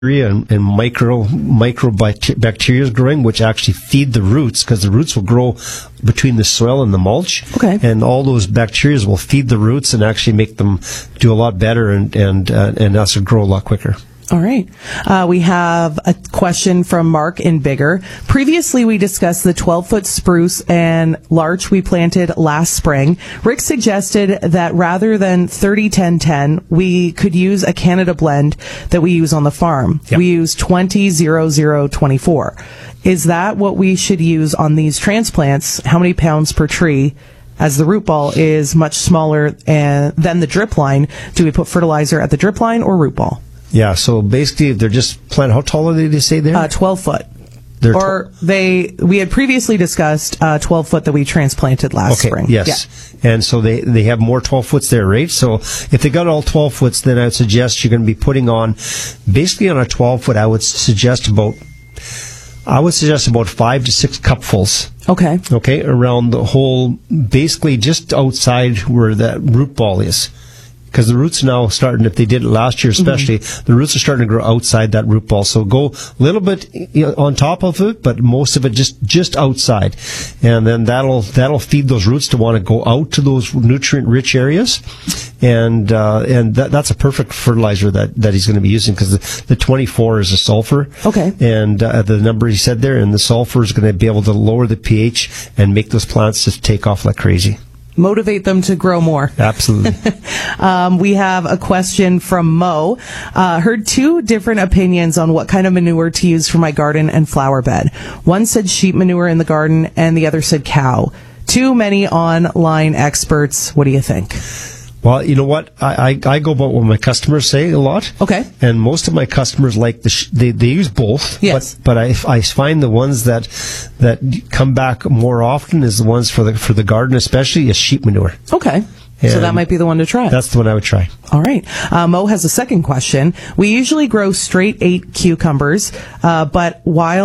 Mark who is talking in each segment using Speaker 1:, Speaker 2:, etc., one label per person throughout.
Speaker 1: and microbacteria growing, which actually feed the roots, because the roots will grow between the soil and the mulch.
Speaker 2: Okay.
Speaker 1: And all those bacteria will feed the roots and actually make them do a lot better and also grow a lot quicker.
Speaker 2: All right. We have a question from Mark in Bigger. Previously, we discussed the 12-foot spruce and larch we planted last spring. Rick suggested that rather than 30-10-10, we could use a Canada blend that we use on the farm.
Speaker 1: Yep.
Speaker 2: We use 20-00-24. Is that what we should use on these transplants? How many pounds per tree? As the root ball is much smaller than the drip line, do we put fertilizer at the drip line or root ball?
Speaker 1: Yeah, so basically, they're just planted. How tall are they say there?
Speaker 2: 12 foot.
Speaker 1: We
Speaker 2: had previously discussed 12 foot that we transplanted last spring.
Speaker 1: Yes. Yeah. And so they have more 12 foots there, right? So if they got all 12 foots, then I would suggest you're going to be putting on, basically on a 12 foot, I would suggest about 5 to 6 cupfuls. Okay, around the whole, basically just outside where that root ball is. Because the roots now starting, if they did it last year especially, the roots are starting to grow outside that root ball. So go a little bit on top of it, but most of it just outside. And then that'll feed those roots to want to go out to those nutrient-rich areas. And that's a perfect fertilizer that he's going to be using, because the 24 is a sulfur.
Speaker 2: Okay.
Speaker 1: And the number he said there, and the sulfur is going to be able to lower the pH and make those plants just take off like crazy.
Speaker 2: Motivate them to grow more.
Speaker 1: Absolutely.
Speaker 2: We have a question from Mo. Heard two different opinions on what kind of manure to use for my garden and flower bed. One said sheep manure in the garden, and the other said cow. Too many online experts. What do you think?
Speaker 1: Well, you know what? I go about what my customers say a lot.
Speaker 2: Okay.
Speaker 1: And most of my customers like they use both.
Speaker 2: Yes.
Speaker 1: But I find the ones that come back more often is the ones for the garden, especially, is sheep manure.
Speaker 2: Okay. So that might be the one to try.
Speaker 1: That's the one I would try.
Speaker 2: All right. Mo has a second question. We usually grow straight 8 cucumbers, but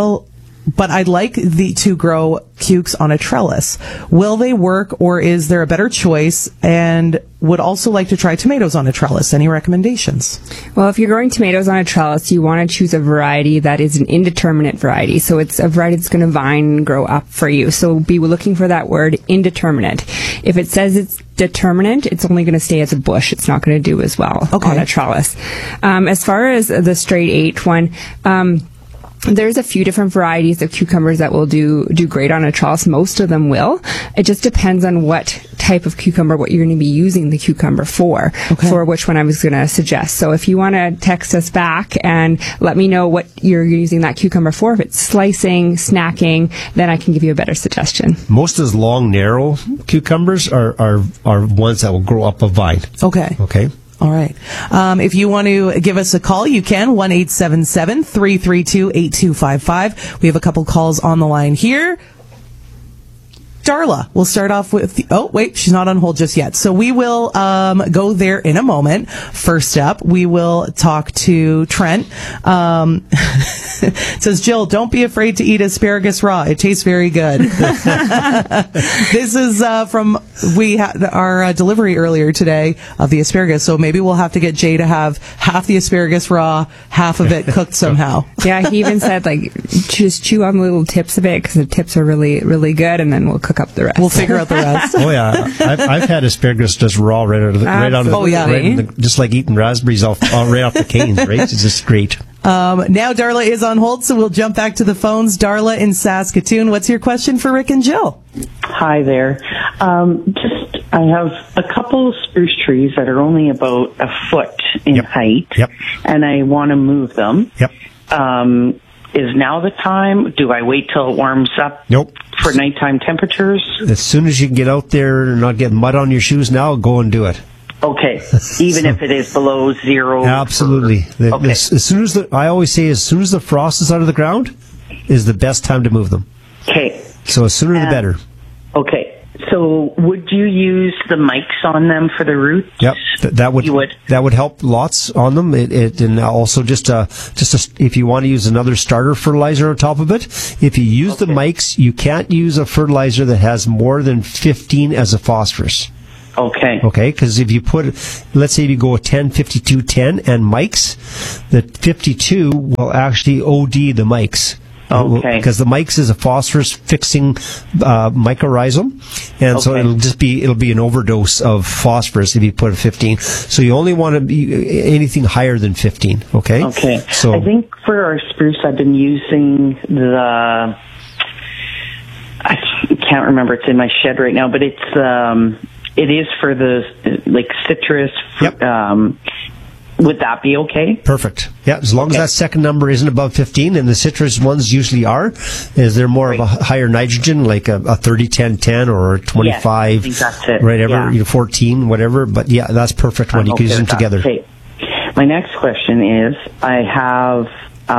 Speaker 2: I'd like to grow cukes on a trellis. Will they work, or is there a better choice? And would also like to try tomatoes on a trellis. Any recommendations?
Speaker 3: Well, if you're growing tomatoes on a trellis, you want to choose a variety that is an indeterminate variety. So it's a variety that's going to vine and grow up for you. So be looking for that word, indeterminate. If it says it's determinate, it's only going to stay as a bush. It's not going to do as well on a trellis. As far as the straight 8 one, there's a few different varieties of cucumbers that will do great on a trellis. Most of them will. It just depends on what type of cucumber, what you're going to be using the cucumber for which one I was going to suggest. So if you want to text us back and let me know what you're using that cucumber for, if it's slicing, snacking, then I can give you a better suggestion.
Speaker 1: Most of those long, narrow cucumbers are ones that will grow up a vine.
Speaker 2: Okay. All right. If you want to give us a call, you can, 1-877-332-8255. We have a couple calls on the line here. Darla, we'll start off with, she's not on hold just yet. So we will go there in a moment. First up, we will talk to Trent. It says, Jill, don't be afraid to eat asparagus raw. It tastes very good. This is from, we had our delivery earlier today of the asparagus. So maybe we'll have to get Jay to have half the asparagus raw, half of it cooked somehow.
Speaker 3: Yeah, he even said, just chew on the little tips of it, because the tips are really, really good, and then we'll cook up the rest.
Speaker 2: We'll figure out the rest.
Speaker 1: Oh yeah, I've had asparagus just raw right out of the, just like eating raspberries right off the canes, right? It's just great.
Speaker 2: Now Darla is on hold, so we'll jump back to the phones. Darla in Saskatoon, what's your question for Rick and Jill?
Speaker 4: Hi there. I have a couple of spruce trees that are only about a foot in height, and I want to move them. Is now the time? Do I wait till it warms up?
Speaker 1: Nope.
Speaker 4: For nighttime temperatures?
Speaker 1: As soon as you can get out there and not get mud on your shoes now, go and do it.
Speaker 4: Okay. Even if it is below zero?
Speaker 1: Absolutely.
Speaker 4: Okay.
Speaker 1: As soon as I always say, as soon as the frost is out of the ground, is the best time to move them.
Speaker 4: Okay.
Speaker 1: So the sooner the better.
Speaker 4: Okay. So would you use the mics on them for the roots?
Speaker 1: Yep, that would help lots on them. And also just if you want to use another starter fertilizer on top of it, if you use the mics, you can't use a fertilizer that has more than 15 as a phosphorus.
Speaker 4: Okay.
Speaker 1: Okay, because if you put, let's say you go 10, 52, 10 and mics, the 52 will actually OD the mics.
Speaker 4: Okay.
Speaker 1: Because the mics is a phosphorus fixing mycorrhizum, and so it'll be an overdose of phosphorus if you put a 15. So you only want to be anything higher than 15. Okay.
Speaker 4: Okay.
Speaker 1: So
Speaker 4: I think for our spruce, I've been using I can't remember. It's in my shed right now, but it is for the citrus.
Speaker 1: Yep.
Speaker 4: Would that be okay?
Speaker 1: Perfect. Yeah, as long as that second number isn't above 15, and the citrus ones usually are, is they're more of a higher nitrogen, like a 30-10-10 or a 25,
Speaker 4: yes, I think that's it.
Speaker 1: whatever, 14, whatever. But yeah, that's perfect one. You can use them together.
Speaker 4: Okay. My next question is, I have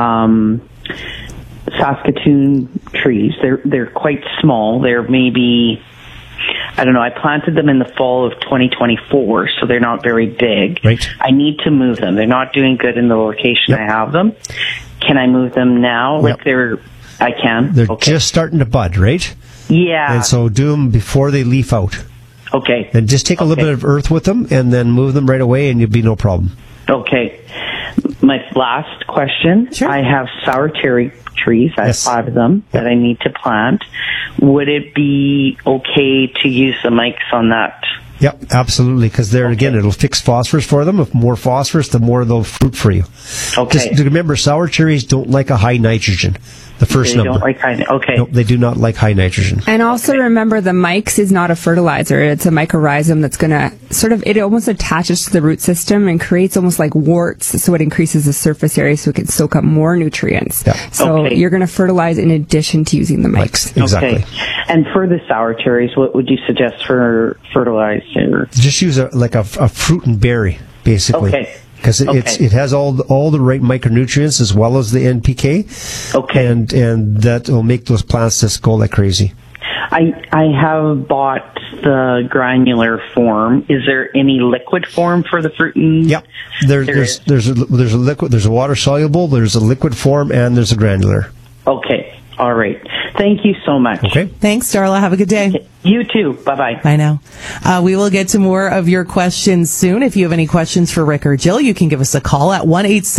Speaker 4: Saskatoon trees. They're quite small. They're maybe, I don't know, I planted them in the fall of 2024, so they're not very big.
Speaker 1: Right.
Speaker 4: I need to move them. They're not doing good in the location I have them. Can I move them now? I can?
Speaker 1: They're just starting to bud, right?
Speaker 4: Yeah.
Speaker 1: And so do them before they leaf out.
Speaker 4: Okay.
Speaker 1: And just take a little bit of earth with them and then move them right away and you'll be no problem.
Speaker 4: Okay. My last question.
Speaker 2: Sure.
Speaker 4: I have sour cherry trees. I have 5 of them that I need to plant. Would it be okay to use the mics on that?
Speaker 1: Yep, absolutely, because there again, it'll fix phosphorus for them. If more phosphorus, the more they'll fruit for you.
Speaker 4: Okay.
Speaker 1: Just remember, sour cherries don't like a high nitrogen. The first number.
Speaker 4: Don't like high. Okay.
Speaker 1: Nope, they do not like high nitrogen.
Speaker 3: And also remember, the mics is not a fertilizer. It's a mycorrhizum that's going to it almost attaches to the root system and creates almost like warts, so it increases the surface area so it can soak up more nutrients.
Speaker 1: Yeah.
Speaker 3: So you're going to fertilize in addition to using the mics.
Speaker 1: Exactly.
Speaker 4: Okay. And for the sour cherries, what would you suggest for fertilizer?
Speaker 1: Just use a fruit and berry, basically.
Speaker 4: Okay.
Speaker 1: Because it has all the right micronutrients as well as the NPK.
Speaker 4: Okay.
Speaker 1: And that will make those plants just go like crazy.
Speaker 4: I have bought the granular form. Is there any liquid form for the fruit?
Speaker 1: Yep. There's a liquid, there's a water soluble, there's a liquid form, and there's a granular.
Speaker 4: Okay. All right. Thank you so much.
Speaker 1: Okay.
Speaker 2: Thanks, Darla. Have a good day.
Speaker 4: Okay. You too. Bye-bye.
Speaker 2: Bye now. We will get to more of your questions soon. If you have any questions for Rick or Jill, you can give us a call at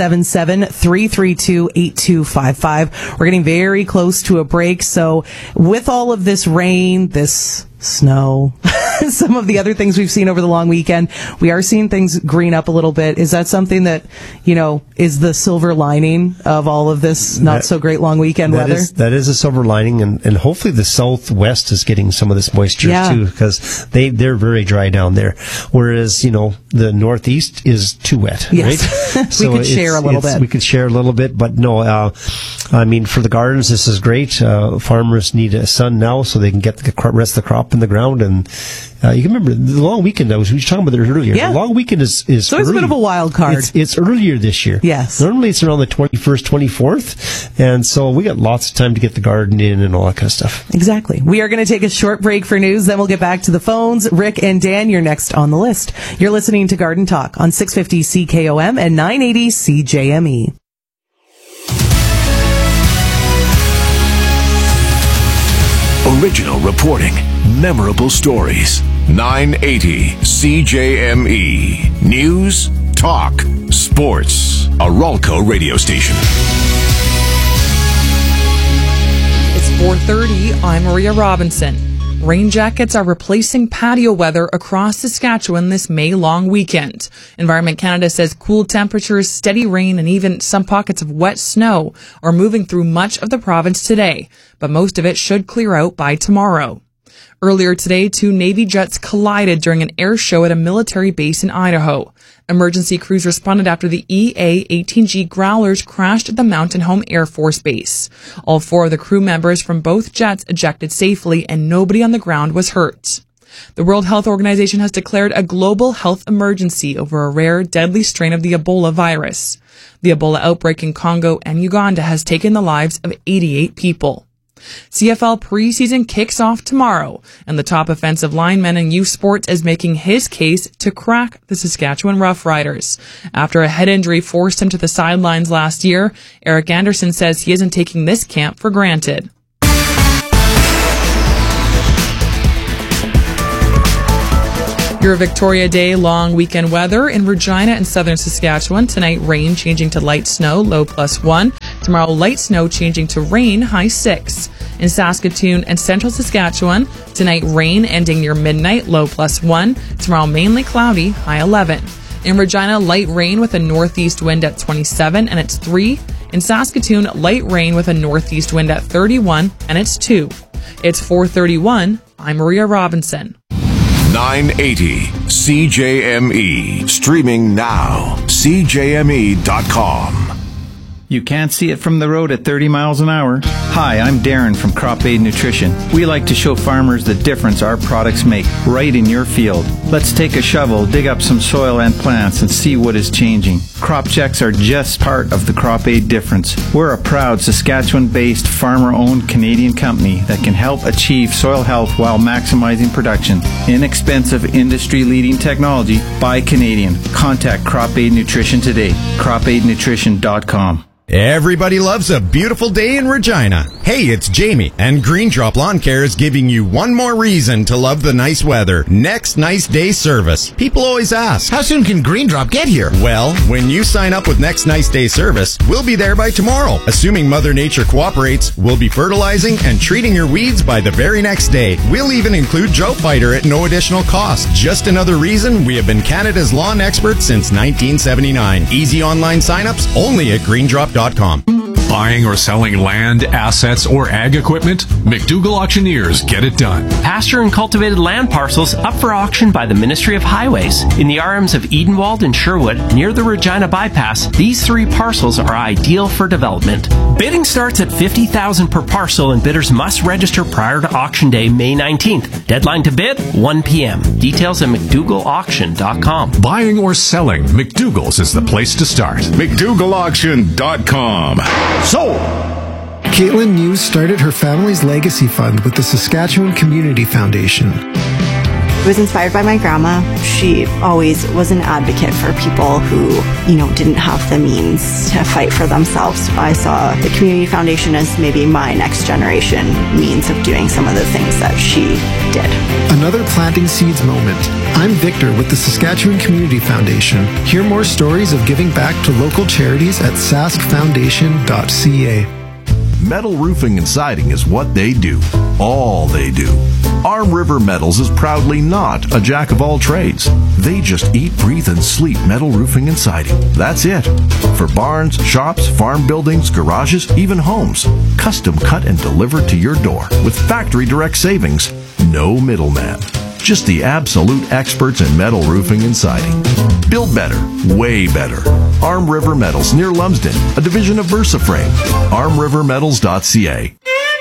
Speaker 2: 1-877-332-8255. We're getting very close to a break. So with all of this rain, this snow, some of the other things we've seen over the long weekend, we are seeing things green up a little bit. Is that something that, is the silver lining of all of this not so great long weekend weather?
Speaker 1: That is a silver lining, and hopefully the southwest is getting some of this moisture too, because they're very dry down there. Whereas, the northeast is too wet,
Speaker 2: yes.
Speaker 1: right?
Speaker 2: So we could share a little bit.
Speaker 1: We could share a little bit, but no, for the gardens, this is great. Farmers need a sun now so they can get the rest of the crop in the ground. And you can remember the long weekend, we were talking about it earlier.
Speaker 2: Yeah.
Speaker 1: The long weekend is
Speaker 2: so it's a bit of a wild card.
Speaker 1: It's earlier this year.
Speaker 2: Yes.
Speaker 1: Normally it's around the 21st, 24th. And so we got lots of time to get the garden in and all that kind of stuff.
Speaker 2: Exactly. We are going to take a short break for news, then we'll get back to the phones. Rick and Dan, you're next on the list. You're listening to Garden Talk on 650 CKOM and 980 CJME.
Speaker 5: Original reporting, memorable stories. 980 CJME. News, talk, sports. A Ralco radio station.
Speaker 6: It's 4:30. I'm Maria Robinson. Rain jackets are replacing patio weather across Saskatchewan this May-long weekend. Environment Canada says cool temperatures, steady rain, and even some pockets of wet snow are moving through much of the province today, but most of it should clear out by tomorrow. Earlier today, 2 Navy jets collided during an air show at a military base in Idaho. Emergency crews responded after the EA-18G Growlers crashed at the Mountain Home Air Force Base. All 4 of the crew members from both jets ejected safely, and nobody on the ground was hurt. The World Health Organization has declared a global health emergency over a rare, deadly strain of the Ebola virus. The Ebola outbreak in Congo and Uganda has taken the lives of 88 people. CFL preseason kicks off tomorrow, and the top offensive lineman in youth sports is making his case to crack the Saskatchewan Roughriders. After a head injury forced him to the sidelines last year, Eric Anderson says he isn't taking this camp for granted. Your Victoria Day long weekend weather in Regina and southern Saskatchewan. Tonight, rain changing to light snow, low +1. Tomorrow, light snow changing to rain, high 6. In Saskatoon and central Saskatchewan, tonight, rain ending near midnight, low +1. Tomorrow, mainly cloudy, high 11. In Regina, light rain with a northeast wind at 27, and it's 3. In Saskatoon, light rain with a northeast wind at 31, and it's 2. It's 4:31. I'm Maria Robinson.
Speaker 5: 980 CJME. Streaming now. CJME.com.
Speaker 7: You can't see it from the road at 30 miles an hour. Hi, I'm Darren from Crop Aid Nutrition. We like to show farmers the difference our products make right in your field. Let's take a shovel, dig up some soil and plants, and see what is changing. Crop checks are just part of the Crop Aid difference. We're a proud Saskatchewan-based, farmer-owned Canadian company that can help achieve soil health while maximizing production. Inexpensive, industry-leading technology by Canadian. Contact Crop Aid Nutrition today. CropAidNutrition.com.
Speaker 8: Everybody loves a beautiful day in Regina. Hey, it's Jamie, and Green Drop Lawn Care is giving you one more reason to love the nice weather. Next Nice Day service. People always ask, how soon can Green Drop get here? Well, when you sign up with Next Nice Day service, we'll be there by tomorrow. Assuming Mother Nature cooperates, we'll be fertilizing and treating your weeds by the very next day. We'll even include Drought Fighter at no additional cost. Just another reason we have been Canada's lawn experts since 1979. Easy online sign-ups only at greendrop.com.
Speaker 9: Buying or selling land, assets, or ag equipment? McDougall Auctioneers get it done.
Speaker 10: Pasture and cultivated land parcels up for auction by the Ministry of Highways. In the RMs of Edenwald and Sherwood, near the Regina Bypass, these 3 parcels are ideal for development. Bidding starts at $50,000 per parcel, and bidders must register prior to auction day, May 19th. Deadline to bid, 1 p.m. Details at McDougallAuction.com.
Speaker 9: Buying or selling, McDougall's is the place to start.
Speaker 5: McDougallAuction.com.
Speaker 11: Sold! Caitlin News started her family's legacy fund with the Saskatchewan Community Foundation.
Speaker 12: I was inspired by my grandma. She always was an advocate for people who, didn't have the means to fight for themselves. I saw the Community Foundation as maybe my next generation means of doing some of the things that she did.
Speaker 11: Another planting seeds moment. I'm Victor with the Saskatchewan Community Foundation. Hear more stories of giving back to local charities at saskfoundation.ca.
Speaker 13: Metal roofing and siding is what they do. All they do. Arm River Metals is proudly not a jack of all trades. They just eat, breathe, and sleep metal roofing and siding. That's it. For barns, shops, farm buildings, garages, even homes. Custom cut and delivered to your door with factory direct savings. No middleman. Just the absolute experts in metal roofing and siding. Build better, way better. Arm River Metals near Lumsden, a division of VersaFrame. ArmRiverMetals.ca.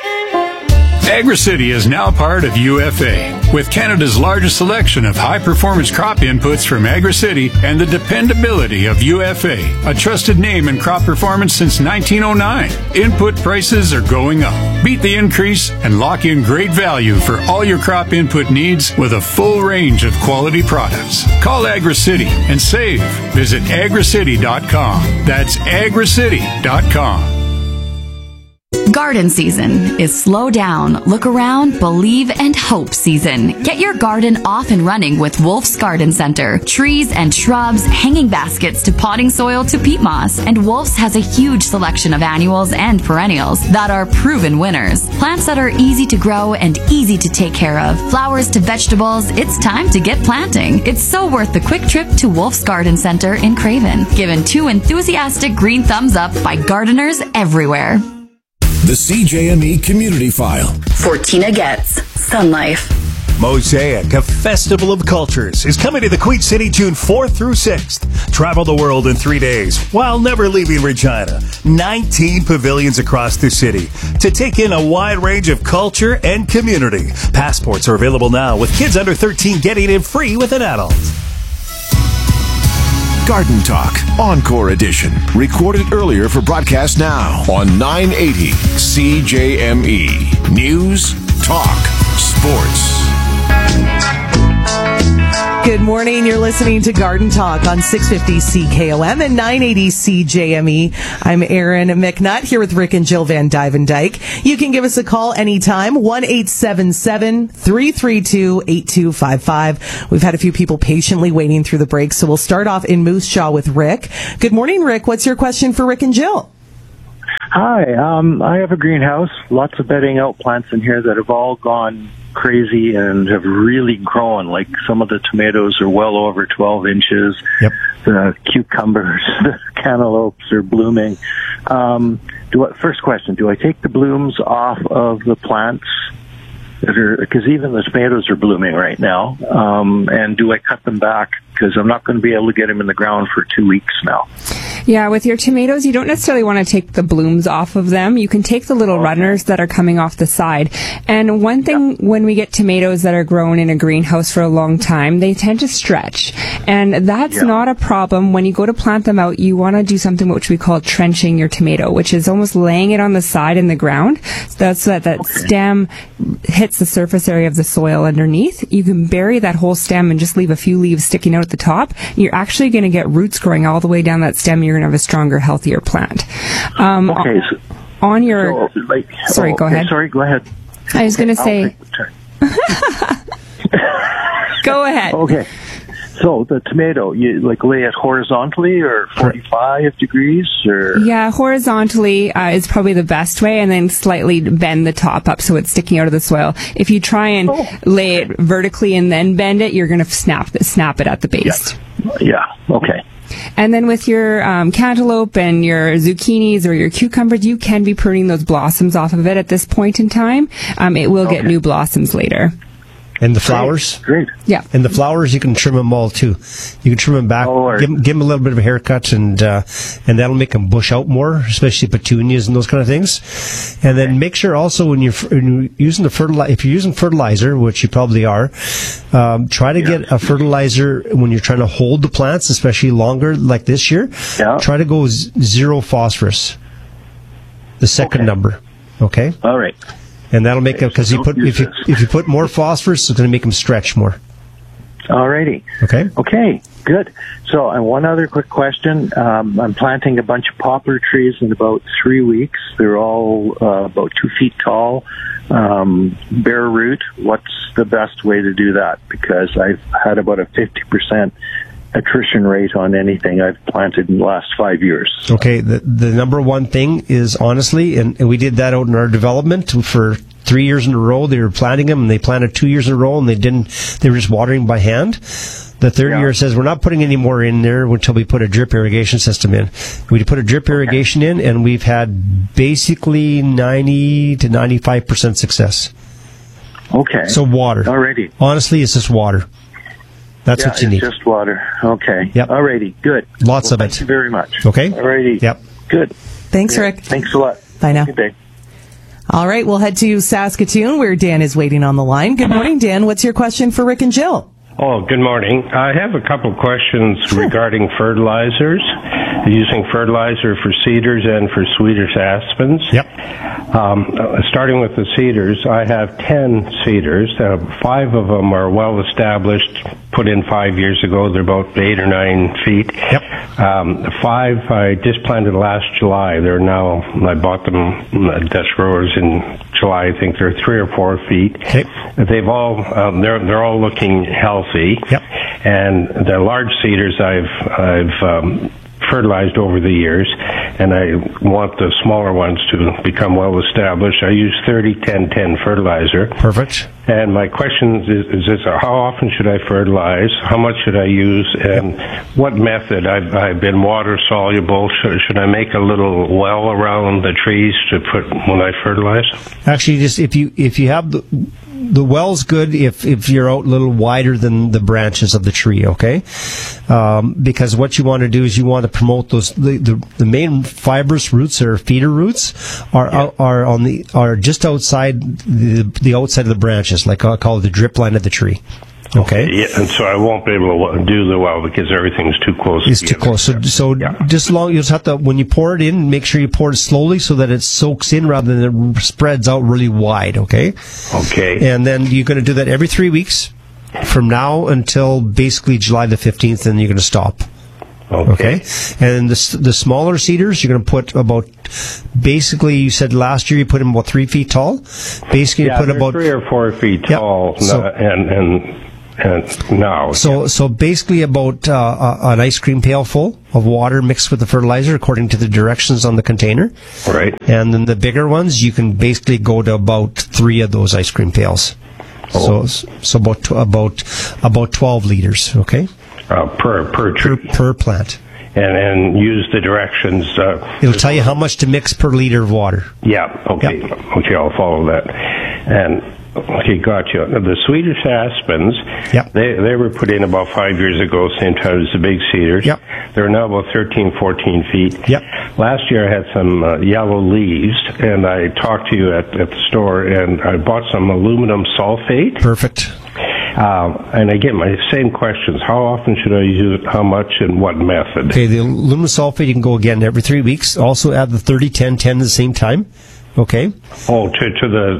Speaker 14: AgriCity is now part of UFA. With Canada's largest selection of high-performance crop inputs from AgriCity and the dependability of UFA, a trusted name in crop performance since 1909. Input prices are going up. Beat the increase and lock in great value for all your crop input needs with a full range of quality products. Call AgriCity and save. Visit agricity.com. That's agricity.com.
Speaker 15: Garden season is slow down, look around, believe, and hope season. Get your garden off and running with Wolf's Garden Center. Trees and shrubs, hanging baskets to potting soil to peat moss. And Wolf's has a huge selection of annuals and perennials that are proven winners. Plants that are easy to grow and easy to take care of. Flowers to vegetables, it's time to get planting. It's so worth the quick trip to Wolf's Garden Center in Craven. Given 2 enthusiastic green thumbs up by gardeners everywhere.
Speaker 5: The CJME Community File.
Speaker 15: For Tina Getz, Sun Life.
Speaker 16: Mosaic, a festival of cultures, is coming to the Queen City June 4th through 6th. Travel the world in 3 days while never leaving Regina. 19 pavilions across the city to take in a wide range of culture and community. Passports are available now, with kids under 13 getting in free with an adult.
Speaker 5: Garden Talk, Encore Edition. Recorded earlier for broadcast now on 980 CJME. News, Talk, Sports.
Speaker 2: Good morning. You're listening to Garden Talk on 650 CKOM and 980 CJME. I'm Erin McNutt here with Rick and Jill Van Dyke. You can give us a call anytime, 1-877-332-8255. We've had a few people patiently waiting through the break, so we'll start off in Moose Jaw with Rick. Good morning, Rick. What's your question for Rick and Jill?
Speaker 17: Hi. I have a greenhouse, lots of bedding out plants in here that have all gone crazy and have really grown. Like some of the tomatoes are well over 12 inches.
Speaker 1: Yep.
Speaker 17: The cucumbers, the cantaloupes are blooming. First question, do I take the blooms off of the plants? Because even the tomatoes are blooming right now. And do I cut them back? Because I'm not going to be able to get them in the ground for 2 weeks now.
Speaker 3: Yeah, with your tomatoes, you don't necessarily want to take the blooms off of them. You can take the little runners that are coming off the side. And one thing, when we get tomatoes that are grown in a greenhouse for a long time, they tend to stretch. And that's not a problem. When you go to plant them out, you want to do something which we call trenching your tomato, which is almost laying it on the side in the ground. So that stem hits the surface area of the soil underneath. You can bury that whole stem and just leave a few leaves sticking out at the top. You're actually going to get roots growing all the way down that stem. You're going to have a stronger, healthier plant. On your... go ahead.
Speaker 17: Sorry, go ahead.
Speaker 3: I was going to say... Go ahead.
Speaker 17: Okay. So the tomato, you lay it horizontally or 45 degrees or?
Speaker 3: Yeah, horizontally is probably the best way, and then slightly bend the top up so it's sticking out of the soil. If you try and lay it vertically and then bend it, you're going to snap it at the base.
Speaker 17: Yeah. Okay.
Speaker 3: And then with your cantaloupe and your zucchinis or your cucumbers, you can be pruning those blossoms off of it at this point in time. It will get new blossoms later.
Speaker 1: And the flowers?
Speaker 17: Great.
Speaker 3: Yeah.
Speaker 1: And the flowers, you can trim them all too. You can trim them back, give them a little bit of a haircut, and that'll make them bush out more, especially petunias and those kind of things. And then make sure also when you're using the fertilizer, if you're using fertilizer, which you probably are, try to get a fertilizer when you're trying to hold the plants, especially longer, like this year.
Speaker 17: Yeah.
Speaker 1: Try to go 0 phosphorus, the second number. Okay?
Speaker 17: All right.
Speaker 1: And that'll make it, because if you put more phosphorus, it's going to make them stretch more.
Speaker 17: Alrighty.
Speaker 1: Okay.
Speaker 17: Okay. Good. So, and one other quick question. I'm planting a bunch of poplar trees in about 3 weeks. They're all about 2 feet tall, bare root. What's the best way to do that? Because I've had about a 50% attrition rate on anything I've planted in the last 5 years.
Speaker 1: Okay, the number one thing is, honestly, and we did that out in our development for 3 years in a row. They were planting them, and they planted 2 years in a row, and they were just watering by hand. The third year says we're not putting any more in there until we put a drip irrigation system in. We put a drip irrigation in, and we've had basically 90 to 95% success.
Speaker 17: Okay.
Speaker 1: So water.
Speaker 17: Alrighty.
Speaker 1: Honestly, it's just water. That's what you need.
Speaker 17: Just water. Okay.
Speaker 1: Yep.
Speaker 17: Alrighty. Good.
Speaker 1: Lots of it.
Speaker 17: Thank you very much.
Speaker 1: Okay.
Speaker 17: Alrighty.
Speaker 1: Yep.
Speaker 17: Good.
Speaker 2: Thanks, Rick.
Speaker 17: Thanks a lot.
Speaker 2: Bye now.
Speaker 17: Good day.
Speaker 2: All right, we'll head to Saskatoon, where Dan is waiting on the line. Good morning, Dan. What's your question for Rick and Jill?
Speaker 18: Oh, good morning. I have a couple questions regarding fertilizers, using fertilizer for cedars and for Swedish aspens.
Speaker 1: Yep.
Speaker 18: Starting with the cedars, I have 10 cedars. 5 of them are well established, put in 5 years ago. They're about 8 or 9 feet.
Speaker 1: Yep.
Speaker 18: 5 I just planted last July. They're now, I bought them at Dutch Growers in July. I think they're 3 or 4 feet.
Speaker 1: Okay.
Speaker 18: They've all, they're all looking healthy.
Speaker 1: Yep.
Speaker 18: And the large cedars I've fertilized over the years, and I want the smaller ones to become well established. I use 30-10-10 fertilizer.
Speaker 1: Perfect.
Speaker 18: And my question is this: how often should I fertilize? How much should I use? And what method? I've been water soluble. Should I make a little well around the trees to put when I fertilize?
Speaker 1: Actually, just if you have the well's good if you're out a little wider than the branches of the tree, okay? Because what you want to do is you want to promote those the main fibrous roots or feeder roots are just outside the outside of the branches, like I call it the drip line of the tree. Okay.
Speaker 18: Yeah, and so I won't be able to do the well because everything's too close.
Speaker 1: It's too close. So just long, you just have to, when you pour it in, make sure you pour it slowly so that it soaks in rather than it spreads out really wide. Okay.
Speaker 18: Okay.
Speaker 1: And then you're going to do that every 3 weeks. from now until basically July the 15th, and you're going to stop. Okay. And the smaller cedars, you're going to put about, basically, you said last year you put them about 3 feet tall. Basically, you put about
Speaker 18: 3 or 4 feet tall, and now.
Speaker 1: So basically about an ice cream pail full of water mixed with the fertilizer according to the directions on the container.
Speaker 18: Right.
Speaker 1: And then the bigger ones, you can basically go to about 3 of those ice cream pails. So about 12 liters, okay?
Speaker 18: Per tree.
Speaker 1: Per plant.
Speaker 18: And use the directions.
Speaker 1: It'll tell you how much to mix per liter of water.
Speaker 18: Yeah, okay. Yep. Okay, I'll follow that. And, okay, gotcha. The Swedish aspens, they were put in about 5 years ago, same time as the big cedars.
Speaker 1: Yep.
Speaker 18: They're now about 13, 14 feet.
Speaker 1: Yep.
Speaker 18: Last year I had some yellow leaves, and I talked to you at the store, and I bought some aluminum sulfate.
Speaker 1: Perfect.
Speaker 18: And again, my same questions. How often should I use it? How much and what method?
Speaker 1: Okay, the aluminum sulfate, you can go again every 3 weeks. Also add the 30-10-10 at the same time. Okay.
Speaker 18: Oh, to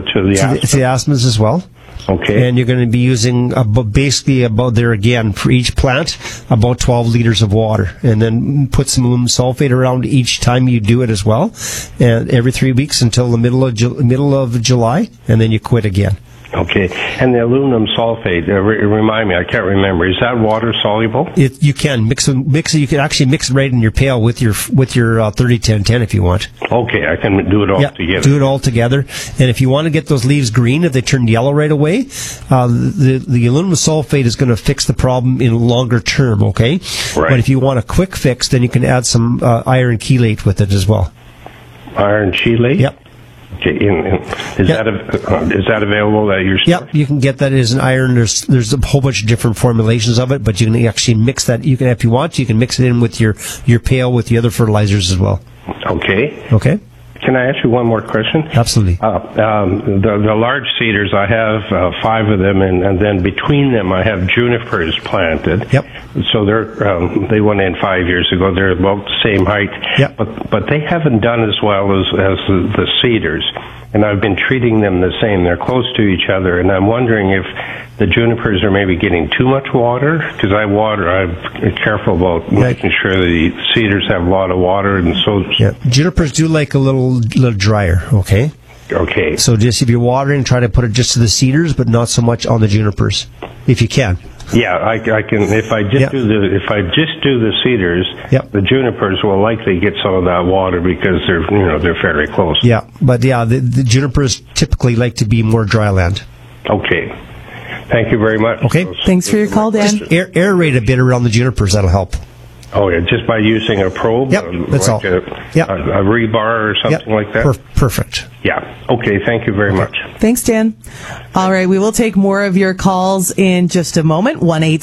Speaker 18: the
Speaker 1: aspens as well.
Speaker 18: Okay.
Speaker 1: And you're going to be using basically about there again for each plant about 12 liters of water, and then put some aluminum sulfate around each time you do it as well, and every 3 weeks until the middle of July, and then you quit again.
Speaker 18: Okay, and the aluminum sulfate, remind me, I can't remember. Is that water soluble?
Speaker 1: You can mix it. You can actually mix it right in your pail with your 30-10-10 if you want.
Speaker 18: Okay, I can do it all together.
Speaker 1: Do it all together. And if you want to get those leaves green, if they turn yellow right away, the aluminum sulfate is going to fix the problem in longer term. Okay,
Speaker 18: right.
Speaker 1: But if you want a quick fix, then you can add some iron chelate with it as well.
Speaker 18: Iron chelate?
Speaker 1: Yep.
Speaker 18: Okay, is that available at your store?
Speaker 1: Yep, you can get that as an iron. There's a whole bunch of different formulations of it, but you can actually mix that. You can, if you want, you can mix it in with your pail with the other fertilizers as well.
Speaker 18: Okay.
Speaker 1: Okay.
Speaker 18: Can I ask you one more question?
Speaker 1: Absolutely.
Speaker 18: The large cedars, I have 5 of them, and then between them I have junipers planted.
Speaker 1: Yep.
Speaker 18: So they went in 5 years ago. They're about the same height.
Speaker 1: Yep.
Speaker 18: But they haven't done as well as the cedars. And I've been treating them the same. They're close to each other, and I'm wondering if the junipers are maybe getting too much water, because I'm careful about making sure the cedars have a lot of water, and so...
Speaker 1: Yeah, junipers do like a little drier, okay?
Speaker 18: Okay.
Speaker 1: So just if you're watering, try to put it just to the cedars, but not so much on the junipers, if you can.
Speaker 18: Yeah, I can. If I just do the cedars, the junipers will likely get some of that water because they're fairly close.
Speaker 1: Yeah, but the junipers typically like to be more dry land.
Speaker 18: Okay. Thank you very much.
Speaker 1: Okay.
Speaker 2: Thanks for your call, Dan.
Speaker 1: Just aerate a bit around the junipers. That'll help.
Speaker 18: Oh, yeah, just by using a probe?
Speaker 1: Yep, that's all.
Speaker 18: A rebar or something like that?
Speaker 1: Perfect.
Speaker 18: Yeah. Okay, thank you very much.
Speaker 2: Thanks, Dan. All right, we will take more of your calls in just a moment.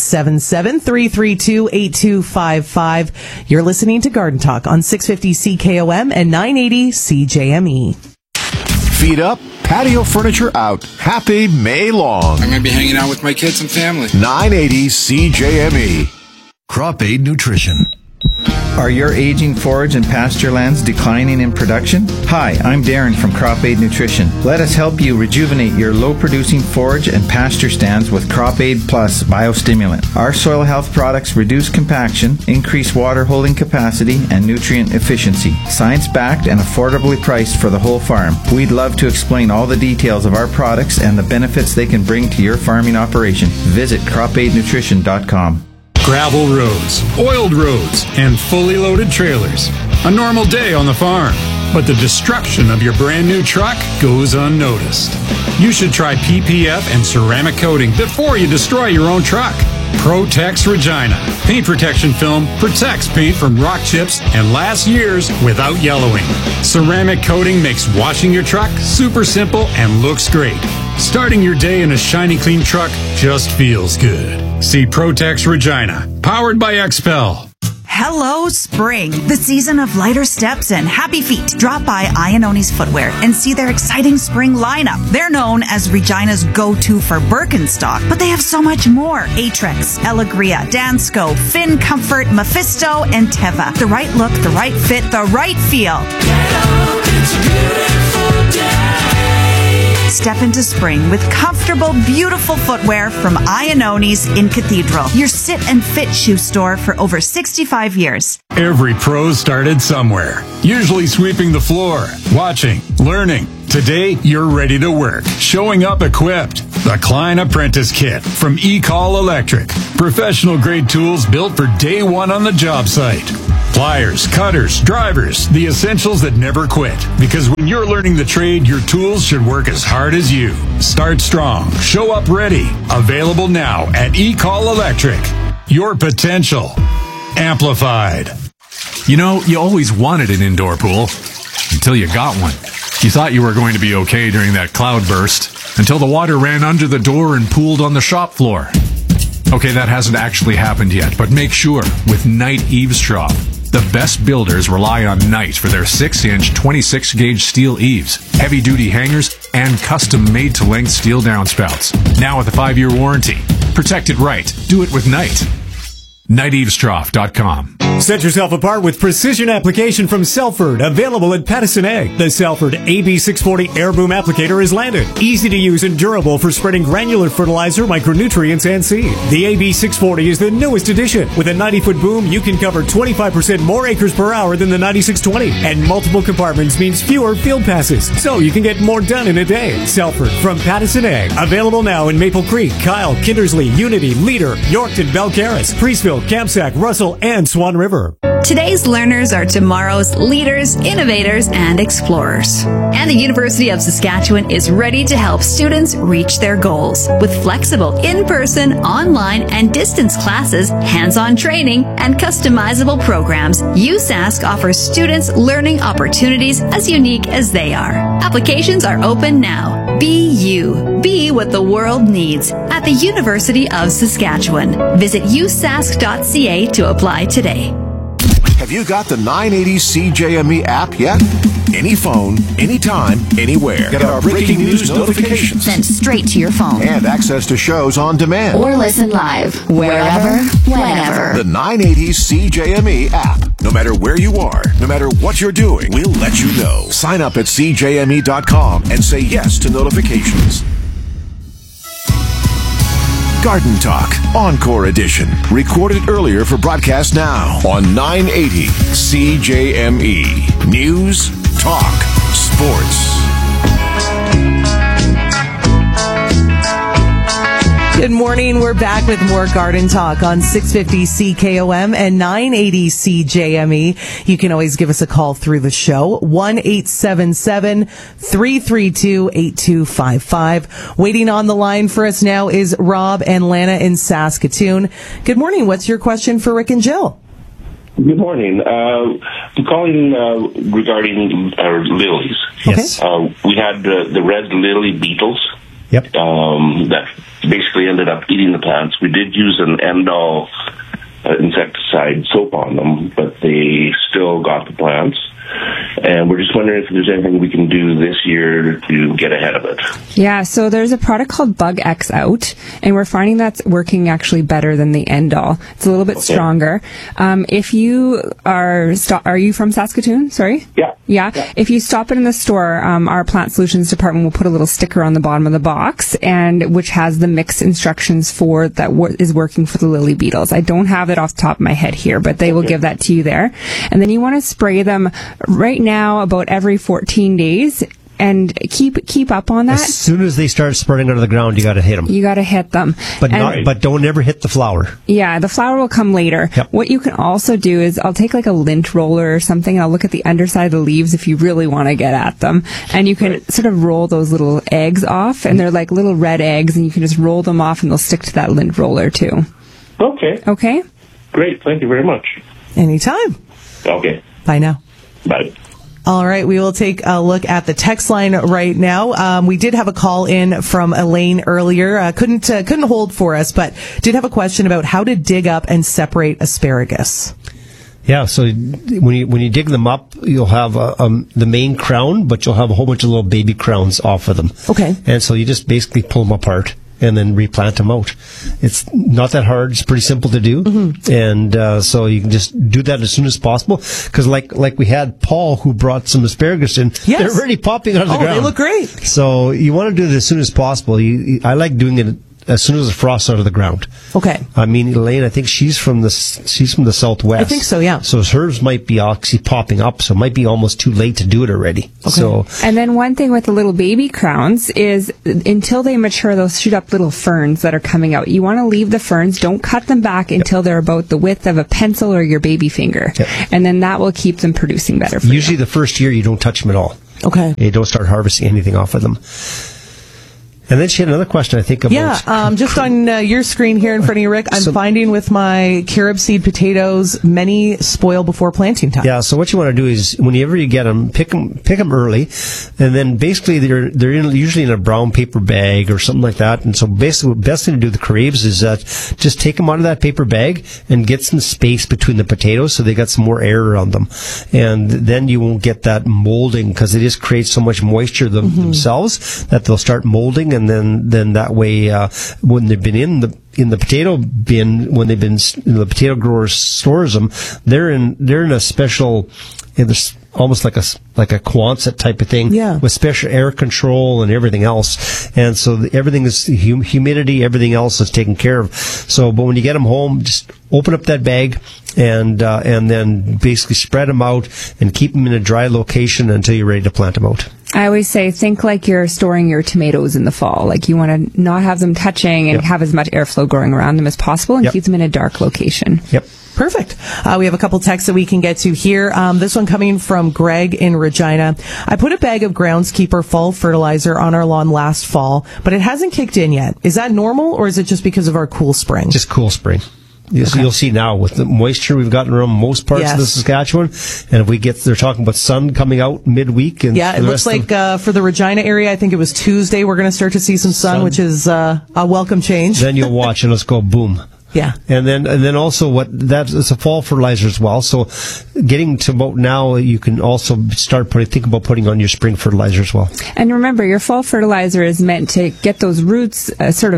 Speaker 2: 1-877-332-8255. You're listening to Garden Talk on 650 CKOM and 980 CJME.
Speaker 5: Feet up, patio furniture out. Happy May long.
Speaker 19: I'm going to be hanging out with my kids and family.
Speaker 5: 980 CJME.
Speaker 13: Crop Aid Nutrition.
Speaker 7: Are your aging forage and pasture lands declining in production? Hi, I'm Darren from Crop Aid Nutrition. Let us help you rejuvenate your low-producing forage and pasture stands with Crop Aid Plus Biostimulant. Our soil health products reduce compaction, increase water holding capacity, and nutrient efficiency. Science-backed and affordably priced for the whole farm. We'd love to explain all the details of our products and the benefits they can bring to your farming operation. Visit cropaidnutrition.com.
Speaker 14: Gravel roads, oiled roads, and fully loaded trailers. A normal day on the farm. But the destruction of your brand new truck goes unnoticed. You should try PPF and ceramic coating before you destroy your own truck. Protex Regina. Paint protection film protects paint from rock chips and lasts years without yellowing. Ceramic coating makes washing your truck super simple and looks great. Starting your day in a shiny clean truck just feels good. See Protex Regina, powered by XPEL.
Speaker 20: Hello, spring, the season of lighter steps and happy feet. Drop by Iannoni's Footwear and see their exciting spring lineup. They're known as Regina's go-to for Birkenstock, but they have so much more. Aetrex, Elegria, Dansko, Finn Comfort, Mephisto, and Teva. The right look, the right fit, the right feel. step into spring with comfortable, beautiful footwear from Iannoni's in Cathedral, your sit and fit shoe store for over 65 years.
Speaker 14: Every pro started somewhere, usually sweeping the floor, watching, learning. Today, you're ready to work, showing up equipped. The Klein Apprentice Kit from E-Call Electric. Professional grade tools built for day one on the job site. Pliers, cutters, drivers, the essentials that never quit. Because when you're learning the trade, your tools should work as hard as you. Start strong. Show up ready. Available now at E-Call Electric. Your potential amplified.
Speaker 9: You know, you always wanted an indoor pool until you got one. You thought you were going to be okay during that cloud burst until the water ran under the door and pooled on the shop floor. Okay, that hasn't actually happened yet, but make sure with Knight Eavesdrop. The best builders rely on Knight for their 6-inch 26-gauge steel eaves, heavy-duty hangers, and custom made-to-length steel downspouts. Now with a 5-year warranty. Protect it right. Do it with Knight. KnightEavesdrop.com.
Speaker 21: Set yourself apart with precision application from Selford, available at Pattison Ag. The Selford AB640 Air Boom Applicator is landed. Easy to use and durable for spreading granular fertilizer, micronutrients, and seed. The AB640 is the newest addition. With a 90-foot boom, you can cover 25% more acres per hour than the 9620. And multiple compartments means fewer field passes, so you can get more done in a day. Selford from Pattison Ag. Available now in Maple Creek, Kyle, Kindersley, Unity, Leader, Yorkton, Belcaris, Priestville, Kamsack, Russell, and Swan River.
Speaker 22: Today's learners are tomorrow's leaders, innovators, and explorers. And the University of Saskatchewan is ready to help students reach their goals. With flexible in-person, online, and distance classes, hands-on training, and customizable programs, USask offers students learning opportunities as unique as they are. Applications are open now. Be you. Be what the world needs at the University of Saskatchewan. Visit usask.ca to apply today.
Speaker 5: Have you got the 980 CJME app yet? Any phone, anytime, anywhere. Get our breaking news notifications
Speaker 15: sent straight to your phone.
Speaker 5: And access to shows on demand.
Speaker 15: Or listen live, wherever, whenever.
Speaker 5: The 980 CJME app. No matter where you are, no matter what you're doing, we'll let you know. Sign up at CJME.com and say yes to notifications. Garden Talk, Encore Edition. Recorded earlier for broadcast now on 980 CJME. News, talk, sports.
Speaker 2: Good morning. We're back with more Garden Talk on 650 CKOM and 980 CJME. You can always give us a call through the show, 1-877-332-8255. Waiting on the line for us now is Rob and Lana in Saskatoon. Good morning. What's your question for Rick and Jill?
Speaker 23: Good morning. I'm calling regarding our lilies.
Speaker 1: Yes.
Speaker 23: We had the red lily beetles.
Speaker 1: Yep.
Speaker 23: That basically ended up eating the plants. We did use an Endol insecticide soap on them, but they still got the plants. And we're just wondering if there's anything we can do this year to get ahead of it.
Speaker 3: Yeah, so there's a product called Bug X Out, and we're finding that's working actually better than the Endol. It's a little bit stronger. If you are you from Saskatoon? Sorry? Yeah. If you stop it in the store, our Plant Solutions department will put a little sticker on the bottom of the box, and which has the mix instructions for that is working for the lily beetles. I don't have it off the top of my head here, but they will give that to you there. And then you want to spray them right now about every 14 days and keep up on that.
Speaker 1: As soon as they start spreading under the ground, you got to hit them.
Speaker 3: You got to hit them.
Speaker 1: But don't ever hit the flower.
Speaker 3: Yeah, the flower will come later.
Speaker 1: Yep.
Speaker 3: What you can also do is I'll take like a lint roller or something and I'll look at the underside of the leaves if you really want to get at them. And you can sort of roll those little eggs off, and they're like little red eggs, and you can just roll them off and they'll stick to that lint roller too.
Speaker 23: Okay.
Speaker 3: Okay?
Speaker 23: Great. Thank you very much.
Speaker 2: Anytime.
Speaker 23: Okay.
Speaker 2: Bye now.
Speaker 23: Bye.
Speaker 2: All right, we will take a look at the text line right now. We did have a call in from Elaine earlier. Couldn't hold for us, but did have a question about how to dig up and separate asparagus.
Speaker 1: Yeah, so when you dig them up, you'll have the main crown, but you'll have a whole bunch of little baby crowns off of them.
Speaker 2: Okay.
Speaker 1: And so you just basically pull them apart. and then replant them out. It's not that hard. It's pretty simple to do. And so you can just do that as soon as possible. Because like we had Paul who brought some asparagus in.
Speaker 2: Yes.
Speaker 1: They're already popping out of the ground.
Speaker 2: They look great.
Speaker 1: So you want to do it as soon as possible. I like doing it as soon as the frost's out of the ground.
Speaker 2: Okay.
Speaker 1: I mean, Elaine, I think she's from the Southwest.
Speaker 2: I think so, yeah.
Speaker 1: So hers might be actually popping up, so it might be almost too late to do it already. Okay. So,
Speaker 3: and then one thing with the little baby crowns is until they mature, they'll shoot up little ferns that are coming out. You want to leave the ferns, don't cut them back until they're about the width of a pencil or your baby finger. Yep. And then that will keep them producing better for
Speaker 1: usually the first year you don't touch them at all.
Speaker 2: Okay.
Speaker 1: You don't start harvesting anything off of them. And then she had another question, I think, about...
Speaker 2: just on your screen here in front of you, Rick, I'm finding with my carob seed potatoes, many spoil before planting time.
Speaker 1: Yeah, so what you want to do is, whenever you get them, pick them early, and then basically they're usually in a brown paper bag or something like that. And so basically the best thing to do with the crabes is that just take them out of that paper bag and get some space between the potatoes so they got some more air around them. And then you won't get that molding, because they just create so much moisture themselves that they'll start molding. And then that way, when they've been in the potato bin, when they've been the potato grower stores them, they're in a special, there's almost like a Quonset type of thing, with special air control and everything else. And so everything is humidity, everything else is taken care of. So, but when you get them home, just open up that bag and then basically spread them out and keep them in a dry location until you're ready to plant them out.
Speaker 3: I always say, think like you're storing your tomatoes in the fall. Like you want to not have them touching and have as much airflow going around them as possible and keep them in a dark location.
Speaker 1: Yep.
Speaker 2: Perfect. We have a couple texts that we can get to here. This one coming from Greg in Regina. I put a bag of Groundskeeper fall fertilizer on our lawn last fall, but it hasn't kicked in yet. Is that normal, or is it just because of our cool spring?
Speaker 1: Just cool spring. You'll see now with the moisture we've gotten around most parts of the Saskatchewan, and if they're talking about sun coming out midweek. And
Speaker 2: it looks like for the Regina area, I think it was Tuesday, we're going to start to see some sun, which is a welcome change.
Speaker 1: Then you'll watch and let's go boom.
Speaker 2: Yeah.
Speaker 1: And then also it's a fall fertilizer as well. So getting to about now, you can also think about putting on your spring fertilizer as well.
Speaker 3: And remember, your fall fertilizer is meant to get those roots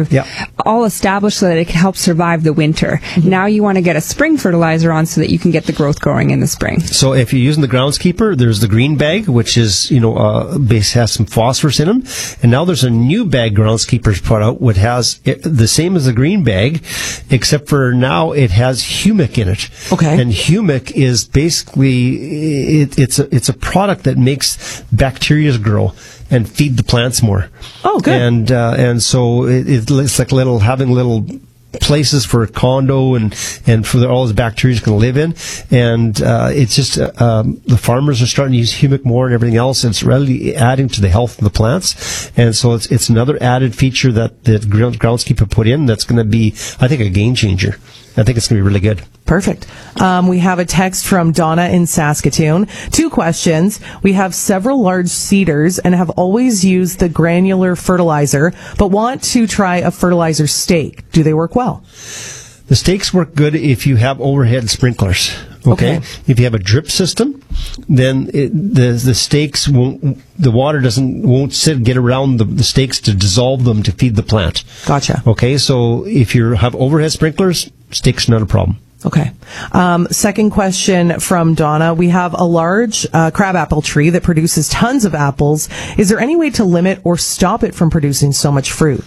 Speaker 3: all established so that it can help survive the winter. Now you want to get a spring fertilizer on so that you can get the growth going in the spring.
Speaker 1: So if you're using the Groundskeeper, there's the green bag, which is, has some phosphorus in them. And now there's a new bag Groundskeeper's put out, which has the same as the green bag, except for now it has humic in it.
Speaker 2: Okay.
Speaker 1: And humic is basically it's a product that makes bacteria grow and feed the plants more.
Speaker 2: Oh, good.
Speaker 1: And so it's like having little places for a condo and for all those bacteria can live in. And it's just the farmers are starting to use humic more and everything else. And it's really adding to the health of the plants. And so it's another added feature that the Groundskeeper put in that's going to be, I think, a game changer. I think it's going to be really good.
Speaker 2: Perfect. We have a text from Donna in Saskatoon. 2 questions. We have several large cedars and have always used the granular fertilizer, but want to try a fertilizer stake. Do they work well?
Speaker 1: The stakes work good if you have overhead sprinklers. Okay. If you have a drip system, then the stakes the water won't get around the stakes to dissolve them to feed the plant.
Speaker 2: Gotcha.
Speaker 1: Okay. So if you have overhead sprinklers, stakes not a problem.
Speaker 2: Okay. Second question from Donna. We have a large crabapple tree that produces tons of apples. Is there any way to limit or stop it from producing so much fruit?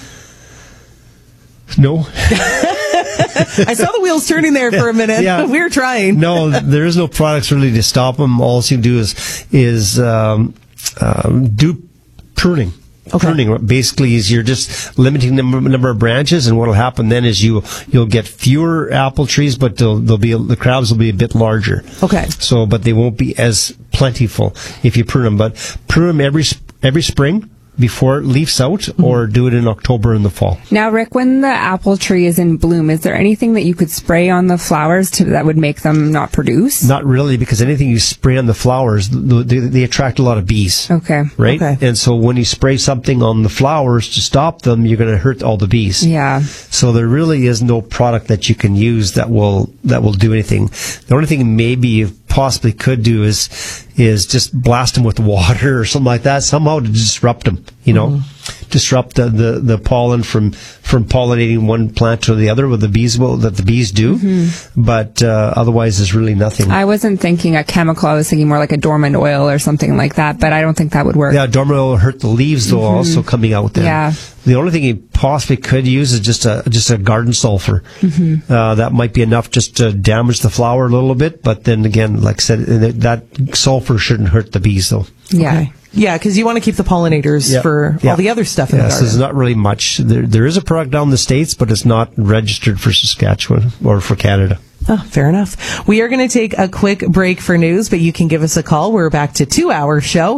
Speaker 1: No.
Speaker 2: I saw the wheels turning there for a minute.
Speaker 1: Yeah.
Speaker 2: We were trying.
Speaker 1: No, there is no products really to stop them. All you do is do pruning.
Speaker 2: Okay.
Speaker 1: Pruning basically is you're just limiting the number of branches, and what will happen then is you'll get fewer apple trees, but the crabs will be a bit larger.
Speaker 2: Okay.
Speaker 1: So, but they won't be as plentiful if you prune them. But prune them every spring before it leaves out, or do it in October in the fall.
Speaker 3: Now, Rick, when the apple tree is in bloom, is there anything that you could spray on the flowers that would make them not produce?
Speaker 1: Not really, because anything you spray on the flowers, they attract a lot of bees.
Speaker 3: Okay.
Speaker 1: Right?
Speaker 2: Okay.
Speaker 1: And so when you spray something on the flowers to stop them, you're going to hurt all the bees.
Speaker 3: Yeah.
Speaker 1: So there really is no product that you can use that will do anything. The only thing maybe you possibly could do is just blast them with water or something like that, somehow to disrupt them. disrupt the pollen from pollinating one plant to the other with the bees that the bees do. But otherwise, there's really nothing.
Speaker 3: I wasn't thinking a chemical. I was thinking more like a dormant oil or something like that. But I don't think that would work.
Speaker 1: Yeah, dormant oil will hurt the leaves though. Also coming out then.
Speaker 3: Yeah.
Speaker 1: The only thing you possibly could use is just a garden sulfur. That might be enough just to damage the flower a little bit. But then again, like I said, that sulfur shouldn't hurt the bees though.
Speaker 2: Yeah. Okay. Yeah, because you want to keep the pollinators for all the other stuff in the garden.
Speaker 1: So there's not really much. There is a product down in the States, but it's not registered for Saskatchewan or for Canada.
Speaker 2: Oh, fair enough. We are going to take a quick break for news, but you can give us a call. We're back to 2-hour show,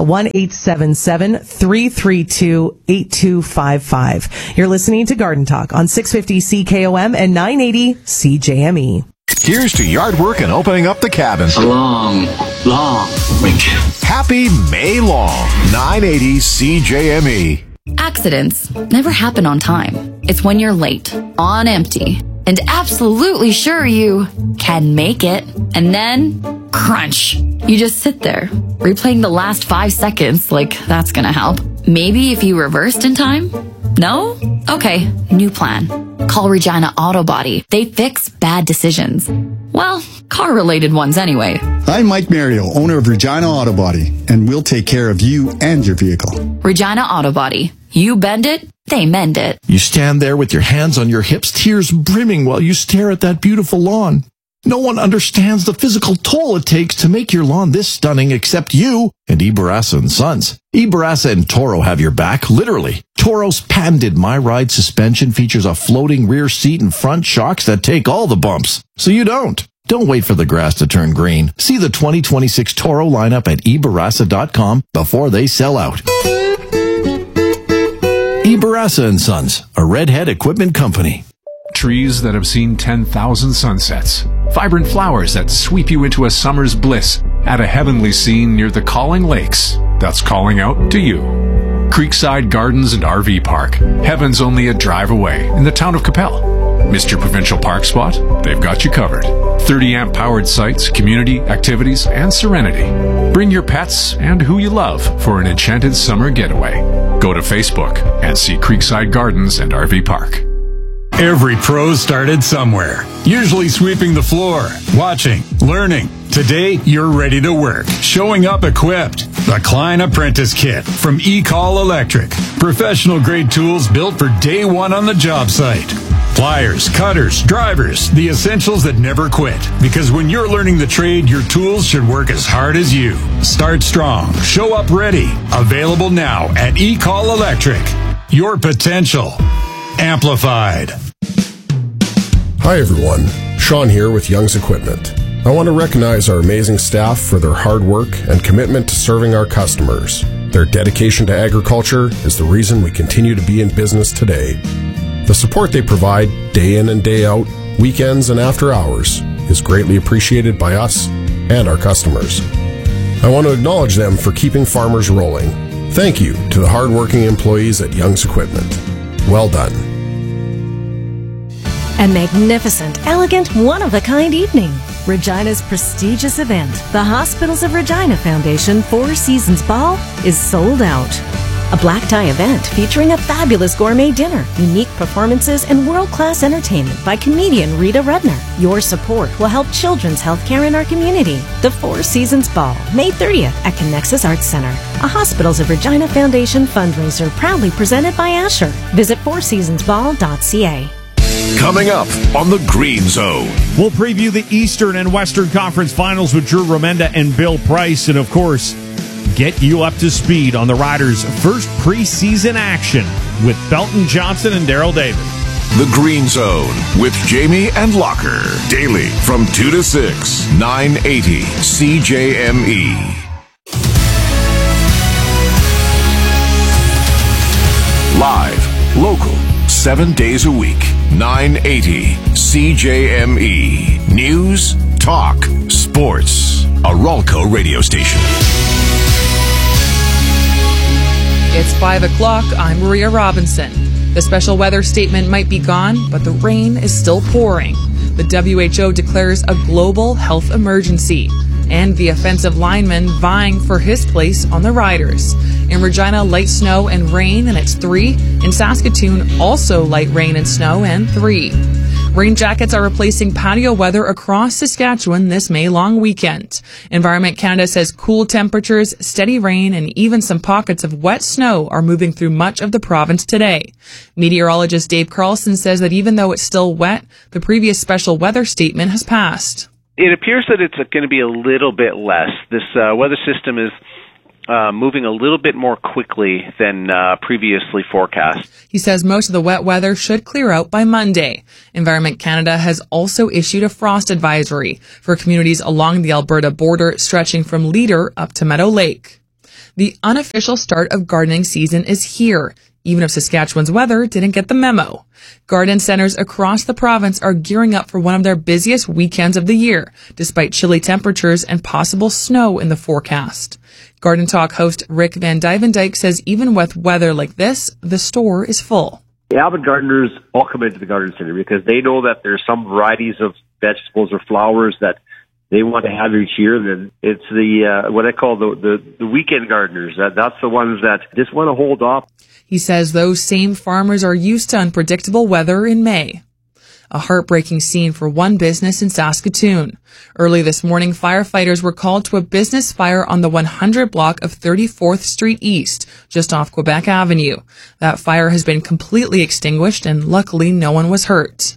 Speaker 2: 1-877-332-8255. You're listening to Garden Talk on 650 CKOM and 980 CJME.
Speaker 5: Here's to yard work and opening up the cabin.
Speaker 4: A long weekend.
Speaker 5: Happy May long. 980 CJME.
Speaker 15: Accidents never happen on time. It's when you're late, on empty, and absolutely sure you can make it. And then, crunch. You just sit there, replaying the last 5 seconds like that's gonna help. Maybe if you reversed in time? No? Okay, new plan. Call Regina Auto Body. They fix bad decisions. Well, car-related ones anyway.
Speaker 6: I'm Mike Mario, owner of Regina Auto Body, and we'll take care of you and your vehicle.
Speaker 15: Regina Auto Body. You bend it, they mend it.
Speaker 13: You stand there with your hands on your hips, tears brimming while you stare at that beautiful lawn. No one understands the physical toll it takes to make your lawn this stunning except you and Ibarasa & Sons. Ibarasa and Toro have your back, literally. Toro's patented My Ride suspension features a floating rear seat and front shocks that take all the bumps, so you don't. Don't wait for the grass to turn green. See the 2026 Toro lineup at Ibarasa.com before they sell out. Ibarasa & Sons, a Redhead equipment company.
Speaker 9: Trees that have seen 10,000 sunsets. Vibrant flowers that sweep you into a summer's bliss at a heavenly scene near the Calling Lakes. That's calling out to you. Creekside Gardens and RV Park. Heaven's only a drive away in the town of Capel. Mr. Provincial Park Spot, they've got you covered. 30-amp powered sites, community, activities, and serenity. Bring your pets and who you love for an enchanted summer getaway. Go to Facebook and see Creekside Gardens and RV Park.
Speaker 14: Every pro started somewhere, usually sweeping the floor, watching, learning. Today, you're ready to work, showing up equipped. The Klein Apprentice Kit from E-Call Electric. Professional-grade tools built for day one on the job site. Pliers, cutters, drivers, the essentials that never quit. Because when you're learning the trade, your tools should work as hard as you. Start strong, show up ready. Available now at E-Call Electric. Your potential amplified.
Speaker 8: Hi everyone, Sean here with Young's Equipment. I want to recognize our amazing staff for their hard work and commitment to serving our customers. Their dedication to agriculture is the reason we continue to be in business today. The support they provide day in and day out, weekends and after hours, is greatly appreciated by us and our customers. I want to acknowledge them for keeping farmers rolling. Thank you to the hardworking employees at Young's Equipment. Well done.
Speaker 24: A magnificent, elegant, one-of-a-kind evening. Regina's prestigious event, the Hospitals of Regina Foundation Four Seasons Ball, is sold out. A black tie event featuring a fabulous gourmet dinner, unique performances, and world-class entertainment by comedian Rita Rudner. Your support will help children's health care in our community. The Four Seasons Ball, May 30th at Connexus Arts Center, a Hospitals of Regina Foundation fundraiser proudly presented by Asher. Visit fourseasonsball.ca.
Speaker 5: Coming up on the Green Zone.
Speaker 25: We'll preview the Eastern and Western Conference Finals with Drew Romenda and Bill Price, and of course, get you up to speed on the Riders' first preseason action with Belton Johnson and Darrell David.
Speaker 5: The Green Zone with Jamie and Locker. Daily from 2 to 6, 980 CJME. Live, local, 7 days a week, 980 CJME. News, talk, sports. A Ralco radio station.
Speaker 26: It's 5 o'clock. I'm Maria Robinson. The special weather statement might be gone, but the rain is still pouring. The WHO declares a global health emergency. and the offensive lineman vying for his place on the Riders. In Regina, light snow and rain, and it's 3. In Saskatoon, also light rain and snow, and 3. Rain jackets are replacing patio weather across Saskatchewan this May long weekend. Environment Canada says cool temperatures, steady rain, and even some pockets of wet snow are moving through much of the province today. Meteorologist Dave Carlson says that even though it's still wet, the previous special weather statement has passed.
Speaker 10: It appears that it's going to be a little bit less. This weather system is moving a little bit more quickly than previously forecast.
Speaker 26: He says most of the wet weather should clear out by Monday. Environment Canada has also issued a frost advisory for communities along the Alberta border stretching from Leader up to Meadow Lake. The unofficial start of gardening season is here, even if Saskatchewan's weather didn't get the memo. Garden centers across the province are gearing up for one of their busiest weekends of the year, despite chilly temperatures and possible snow in the forecast. Garden Talk host Rick Van Dyvendyke says even with weather like this, the store is full.
Speaker 11: The avid gardeners all come into the garden center because they know that there's some varieties of vegetables or flowers that they want to have each year. Then it's the what I call the weekend gardeners. That's the ones that just want to hold off.
Speaker 26: He says those same farmers are used to unpredictable weather in May. A heartbreaking scene for one business in Saskatoon. Early this morning, firefighters were called to a business fire on the 100 block of 34th Street East, just off Quebec Avenue. That fire has been completely extinguished, and luckily no one was hurt.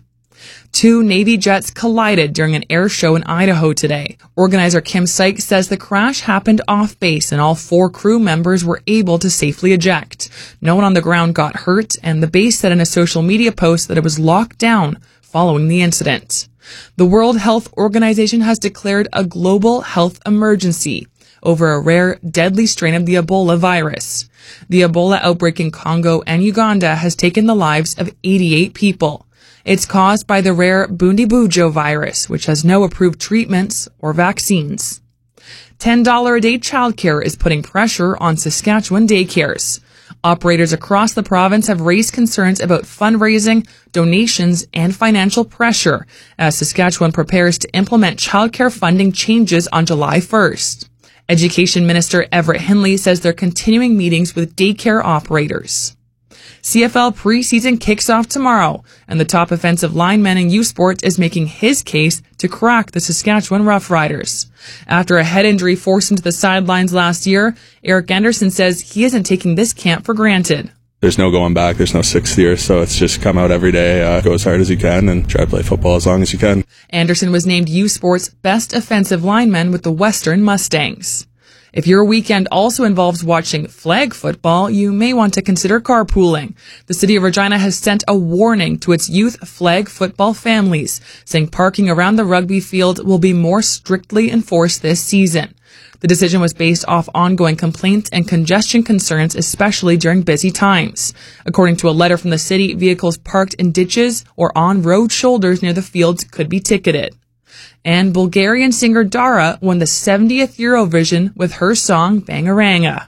Speaker 26: 2 Navy jets collided during an air show in Idaho today. Organizer Kim Sykes says the crash happened off base and all 4 crew members were able to safely eject. No one on the ground got hurt, and the base said in a social media post that it was locked down following the incident. The World Health Organization has declared a global health emergency over a rare, deadly strain of the Ebola virus. The Ebola outbreak in Congo and Uganda has taken the lives of 88 people. It's caused by the rare Bundibugyo virus, which has no approved treatments or vaccines. $10 a day childcare is putting pressure on Saskatchewan daycares. Operators across the province have raised concerns about fundraising, donations, and financial pressure as Saskatchewan prepares to implement childcare funding changes on July 1st. Education Minister Everett Hindley says they're continuing meetings with daycare operators. CFL preseason kicks off tomorrow, and the top offensive lineman in U Sports is making his case to crack the Saskatchewan Roughriders. After a head injury forced him to the sidelines last year, Eric Anderson says he isn't taking this camp for granted.
Speaker 12: There's no going back. There's no 6th year, so it's just come out every day, go as hard as you can, and try to play football as long as you can.
Speaker 26: Anderson was named U Sports Best Offensive Lineman with the Western Mustangs. If your weekend also involves watching flag football, you may want to consider carpooling. The City of Regina has sent a warning to its youth flag football families, saying parking around the rugby field will be more strictly enforced this season. The decision was based off ongoing complaints and congestion concerns, especially during busy times. According to a letter from the city, vehicles parked in ditches or on road shoulders near the fields could be ticketed. And Bulgarian singer Dara won the 70th Eurovision with her song Bangaranga.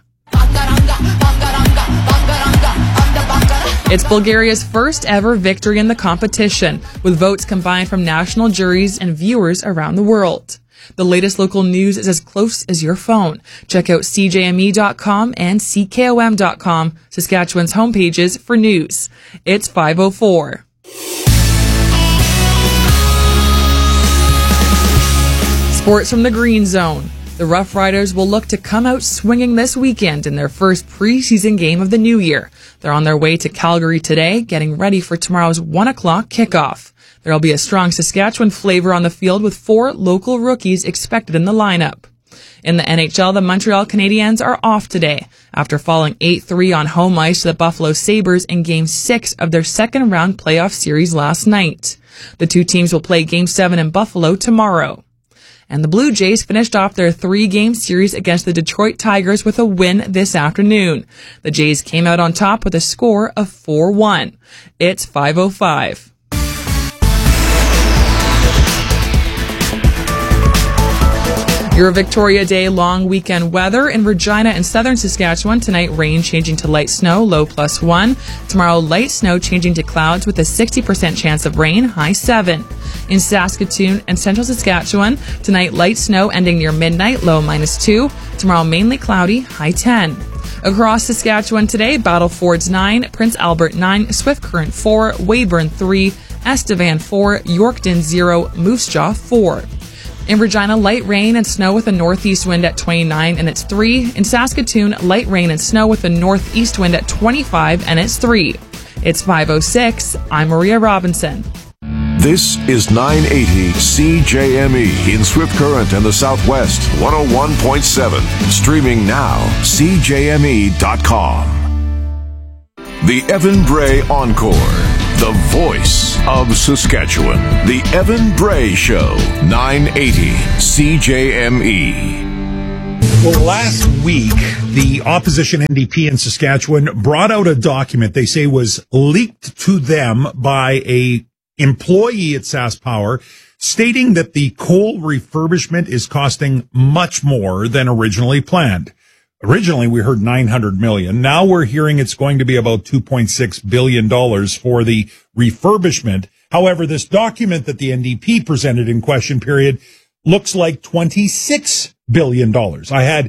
Speaker 26: It's Bulgaria's first ever victory in the competition, with votes combined from national juries and viewers around the world. The latest local news is as close as your phone. Check out CJME.com and CKOM.com, Saskatchewan's homepages for news. It's 5:04. Sports from the Green Zone. The Rough Riders will look to come out swinging this weekend in their first preseason game of the new year. They're on their way to Calgary today, getting ready for tomorrow's 1 o'clock kickoff. There'll be a strong Saskatchewan flavor on the field with 4 local rookies expected in the lineup. In the NHL, the Montreal Canadiens are off today after falling 8-3 on home ice to the Buffalo Sabres in Game 6 of their second-round playoff series last night. The two teams will play Game 7 in Buffalo tomorrow. And the Blue Jays finished off their 3-game series against the Detroit Tigers with a win this afternoon. The Jays came out on top with a score of 4-1. It's 5:05. Your Victoria Day long weekend weather in Regina and southern Saskatchewan. Tonight, rain changing to light snow, low +1. Tomorrow, light snow changing to clouds with a 60% chance of rain, high 7. In Saskatoon and central Saskatchewan, tonight, light snow ending near midnight, low -2. Tomorrow, mainly cloudy, high 10. Across Saskatchewan today, Battlefords 9, Prince Albert 9, Swift Current 4, Weyburn 3, Estevan 4, Yorkton 0, Moose Jaw 4. In Regina, light rain and snow with a northeast wind at 29 and it's 3. In Saskatoon, light rain and snow with a northeast wind at 25 and it's 3. It's 5:06. I'm Maria Robinson.
Speaker 5: This is 980 CJME in Swift Current and the Southwest, 101.7. Streaming now, CJME.com. The Evan Bray Encore. The voice of Saskatchewan. The Evan Bray Show. 980 CJME.
Speaker 7: Well, last week, the opposition NDP in Saskatchewan brought out a document they say was leaked to them by a employee at SaskPower, stating that the coal refurbishment is costing much more than originally planned. Originally, we heard $900 million. Now we're hearing it's going to be about $2.6 billion for the refurbishment. However, this document that the NDP presented in question period looks like $26 billion. I had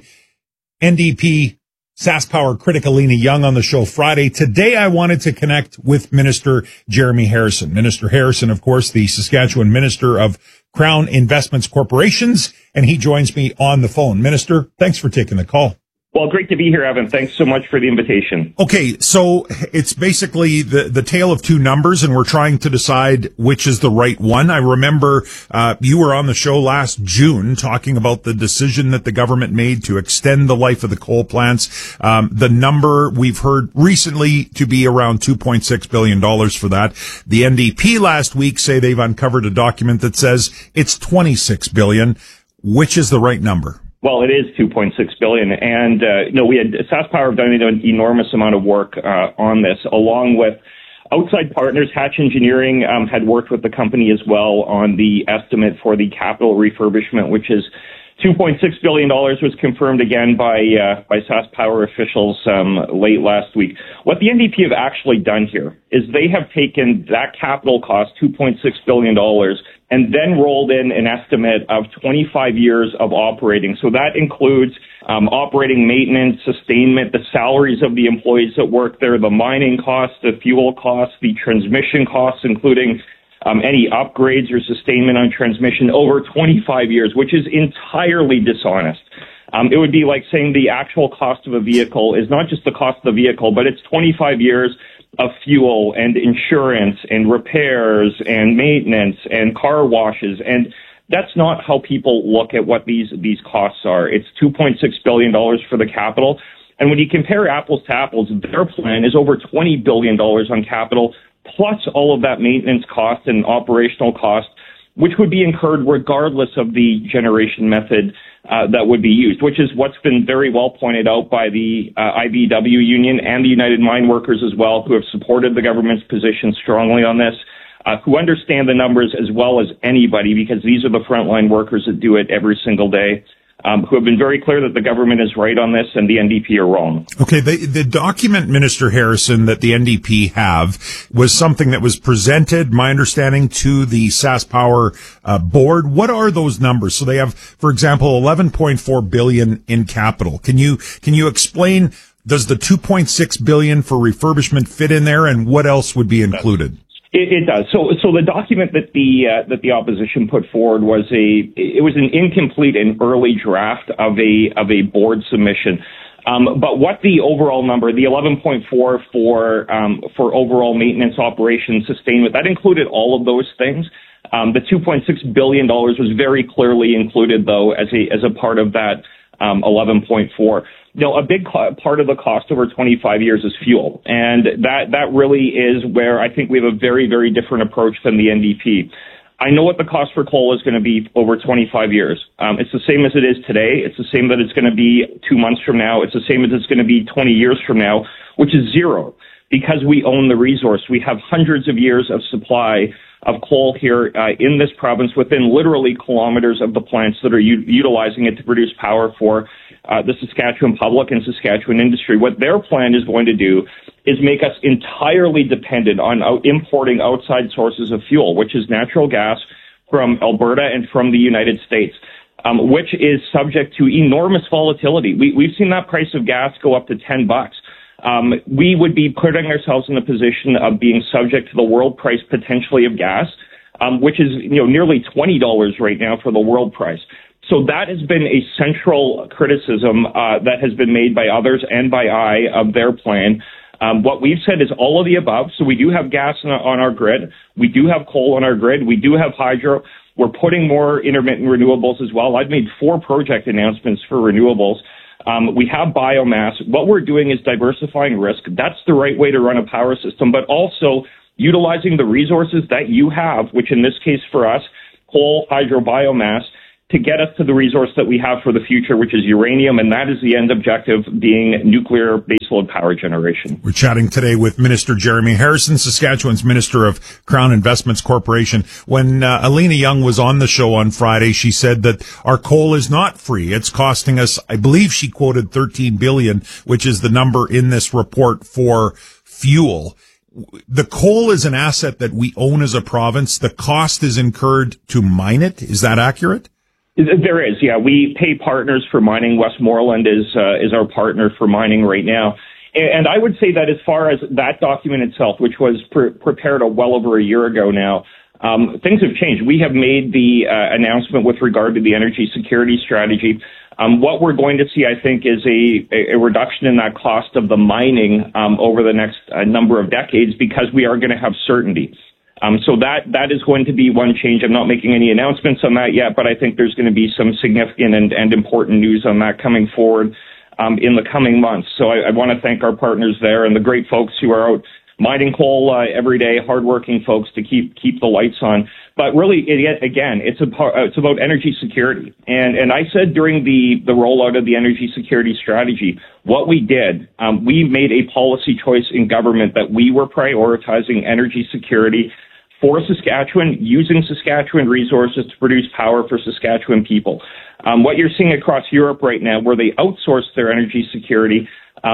Speaker 7: NDP SaskPower critic Alina Young on the show Friday. Today, I wanted to connect with Minister Jeremy Harrison. Minister Harrison, of course, the Saskatchewan Minister of Crown Investments Corporations, and he joins me on the phone. Minister, thanks for taking the call.
Speaker 16: Well, great to be here, Evan. Thanks so much for the invitation.
Speaker 7: Okay, so it's basically the tale of two numbers, and we're trying to decide which is the right one. I remember you were on the show last June talking about the decision that the government made to extend the life of the coal plants. The number we've heard recently to be around $2.6 billion for that. The NDP last week say they've uncovered a document that says it's $26 billion. Which is the right number?
Speaker 16: Well, it is $2.6 billion. And, we had SaskPower done an enormous amount of work on this, along with outside partners. Hatch Engineering had worked with the company as well on the estimate for the capital refurbishment, which is $2.6 billion, was confirmed again by SaskPower officials late last week. What the NDP have actually done here is they have taken that capital cost, $2.6 billion, and then rolled in an estimate of 25 years of operating. So that includes operating, maintenance, sustainment, the salaries of the employees that work there, the mining costs, the fuel costs, the transmission costs, including any upgrades or sustainment on transmission over 25 years, which is entirely dishonest. It would be like saying the actual cost of a vehicle is not just the cost of the vehicle, but it's 25 years of fuel and insurance and repairs and maintenance and car washes. And that's not how people look at what these costs are. It's $2.6 billion for the capital. And when you compare apples to apples, their plan is over $20 billion on capital, plus all of that maintenance cost and operational cost, which would be incurred regardless of the generation method that would be used, which is what's been very well pointed out by the IBEW union and the United Mine Workers as well, who have supported the government's position strongly on this, who understand the numbers as well as anybody, because these are the frontline workers that do it every single day, who have been very clear that the government is right on this and the NDP are wrong.
Speaker 7: Okay, the document, Minister Harrison, that the NDP have was something that was presented, my understanding, to the SaskPower board. What are those numbers? So they have, for example, $11.4 billion in capital. Can you explain, does the $2.6 billion for refurbishment fit in there, and what else would be included?
Speaker 16: It does. So the document that the opposition put forward was an incomplete and early draft of a board submission. But what the overall number, the 11.4 for overall maintenance operations sustainment, that included all of those things. The $2.6 billion was very clearly included, though, as a part of that 11.4. A big part of the cost over 25 years is fuel. And that really is where I think we have a very, very different approach than the NDP. I know what the cost for coal is going to be over 25 years. It's the same as it is today. It's the same that it's going to be 2 months from now. It's the same as it's going to be 20 years from now, which is zero, because we own the resource. We have hundreds of years of supply of coal here in this province within literally kilometers of the plants that are utilizing it to produce power for the Saskatchewan public and Saskatchewan industry. What their plan is going to do is make us entirely dependent on importing outside sources of fuel, which is natural gas from Alberta and from the United States, which is subject to enormous volatility. We've seen that price of gas go up to $10. We would be putting ourselves in a position of being subject to the world price potentially of gas, which is nearly $20 right now for the world price. So that has been a central criticism that has been made by others and by I of their plan. What we've said is all of the above. So we do have gas on our grid. We do have coal on our grid. We do have hydro. We're putting more intermittent renewables as well. I've made 4 project announcements for renewables. We have biomass. What we're doing is diversifying risk. That's the right way to run a power system, but also utilizing the resources that you have, which in this case for us, coal, hydro, biomass, to get us to the resource that we have for the future, which is uranium, and that is the end objective being nuclear baseload power generation.
Speaker 7: We're chatting today with Minister Jeremy Harrison, Saskatchewan's Minister of Crown Investments Corporation. When Alina Young was on the show on Friday, she said that our coal is not free. It's costing us, I believe she quoted $13 billion, which is the number in this report for fuel. The coal is an asset that we own as a province. The cost is incurred to mine it. Is that accurate?
Speaker 16: There is, yeah. We pay partners for mining. Westmoreland is our partner for mining right now. And I would say that as far as that document itself, which was prepared well over a year ago now, things have changed. We have made the announcement with regard to the energy security strategy. What we're going to see, I think, is a reduction in that cost of the mining over the next number of decades because we are going to have certainty. So that is going to be one change. I'm not making any announcements on that yet, but I think there's going to be some significant and important news on that coming forward in the coming months. So I want to thank our partners there and the great folks who are out mining coal every day, hardworking folks to keep the lights on. But really, again, it's about energy security. And I said during the rollout of the energy security strategy, what we did, we made a policy choice in government that we were prioritizing energy security for Saskatchewan, using Saskatchewan resources to produce power for Saskatchewan people. What you're seeing across Europe right now, where they outsource their energy security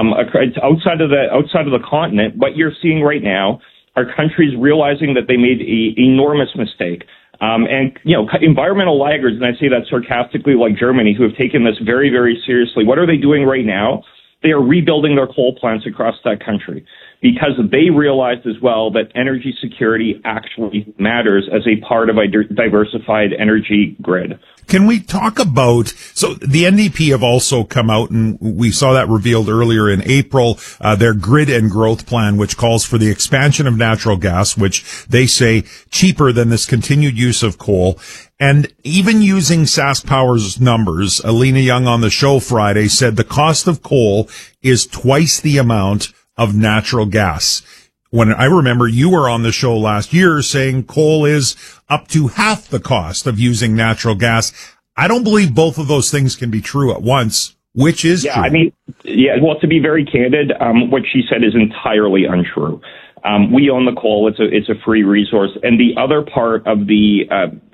Speaker 16: outside of the continent, what you're seeing right now are countries realizing that they made an enormous mistake. And environmental laggards, and I say that sarcastically, like Germany, who have taken this very, very seriously. What are they doing right now? They are rebuilding their coal plants across that country because they realized as well that energy security actually matters as a part of a diversified energy grid.
Speaker 7: Can we talk about, so the NDP have also come out, and we saw that revealed earlier in April, their grid and growth plan, which calls for the expansion of natural gas, which they say cheaper than this continued use of coal. And even using SaskPower's numbers, Alina Young on the show Friday said the cost of coal is twice the amount of natural gas. When I remember you were on the show last year saying coal is up to half the cost of using natural gas. I don't believe both of those things can be true at once. Which is true?
Speaker 16: Well, to be very candid, what she said is entirely untrue. We own the coal. It's a free resource. And the other part of the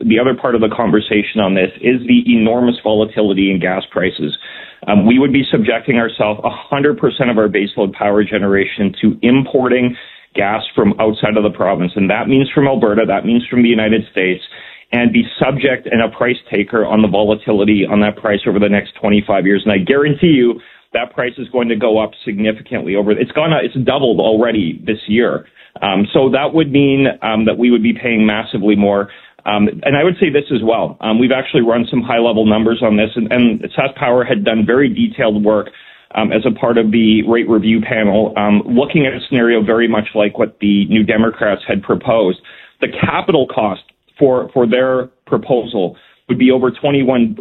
Speaker 16: conversation on this is the enormous volatility in gas prices. We would be subjecting ourselves 100% of our baseload power generation to importing gas from outside of the province. And that means from Alberta, that means from the United States, and be subject and a price taker on the volatility on that price over the next 25 years. And I guarantee you that price is going to go up significantly it's doubled already this year. So that would mean that we would be paying massively more. And I would say this as well. We've actually run some high level numbers on this, and SaskPower had done very detailed work as a part of the rate review panel, looking at a scenario very much like what the New Democrats had proposed. The capital cost for their proposal would be $21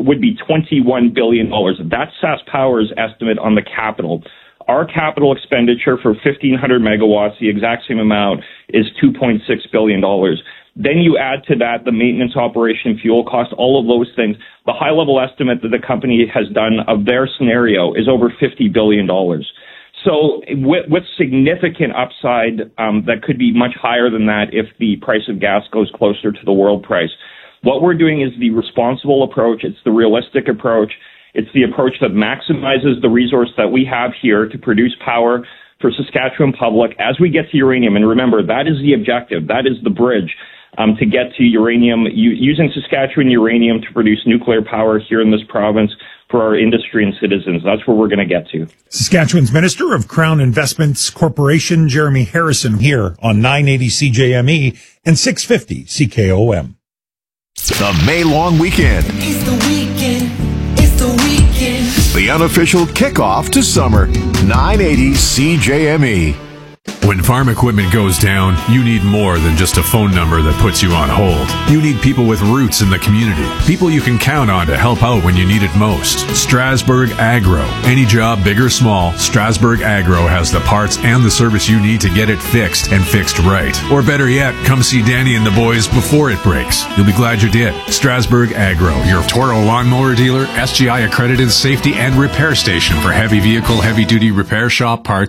Speaker 16: billion. That's SaskPower's estimate on the capital. Our capital expenditure for 1,500 megawatts, the exact same amount, is $2.6 billion. Then you add to that the maintenance, operation, fuel cost, all of those things. The high-level estimate that the company has done of their scenario is over $50 billion. So with significant upside that could be much higher than that if the price of gas goes closer to the world price. What we're doing is the responsible approach. It's the realistic approach. It's the approach that maximizes the resource that we have here to produce power for Saskatchewan Public as we get to uranium. And remember, that is the objective. That is the bridge to get to uranium, using Saskatchewan uranium to produce nuclear power here in this province for our industry and citizens. That's where we're going to get to.
Speaker 7: Saskatchewan's Minister of Crown Investments Corporation, Jeremy Harrison, here on 980 CJME and 650 CKOM.
Speaker 5: The May long weekend.
Speaker 17: It's the weekend. It's the weekend.
Speaker 5: The unofficial kickoff to summer. 980 CJME.
Speaker 9: When farm equipment goes down, you need more than just a phone number that puts you on hold. You need people with roots in the community. People you can count on to help out when you need it most. Strasburg Agro. Any job, big or small, Strasburg Agro has the parts and the service you need to get it fixed and fixed right. Or better yet, come see Danny and the boys before it breaks. You'll be glad you did. Strasburg Agro, your Toro lawnmower dealer, SGI accredited safety and repair station for heavy vehicle, heavy duty repair shop parts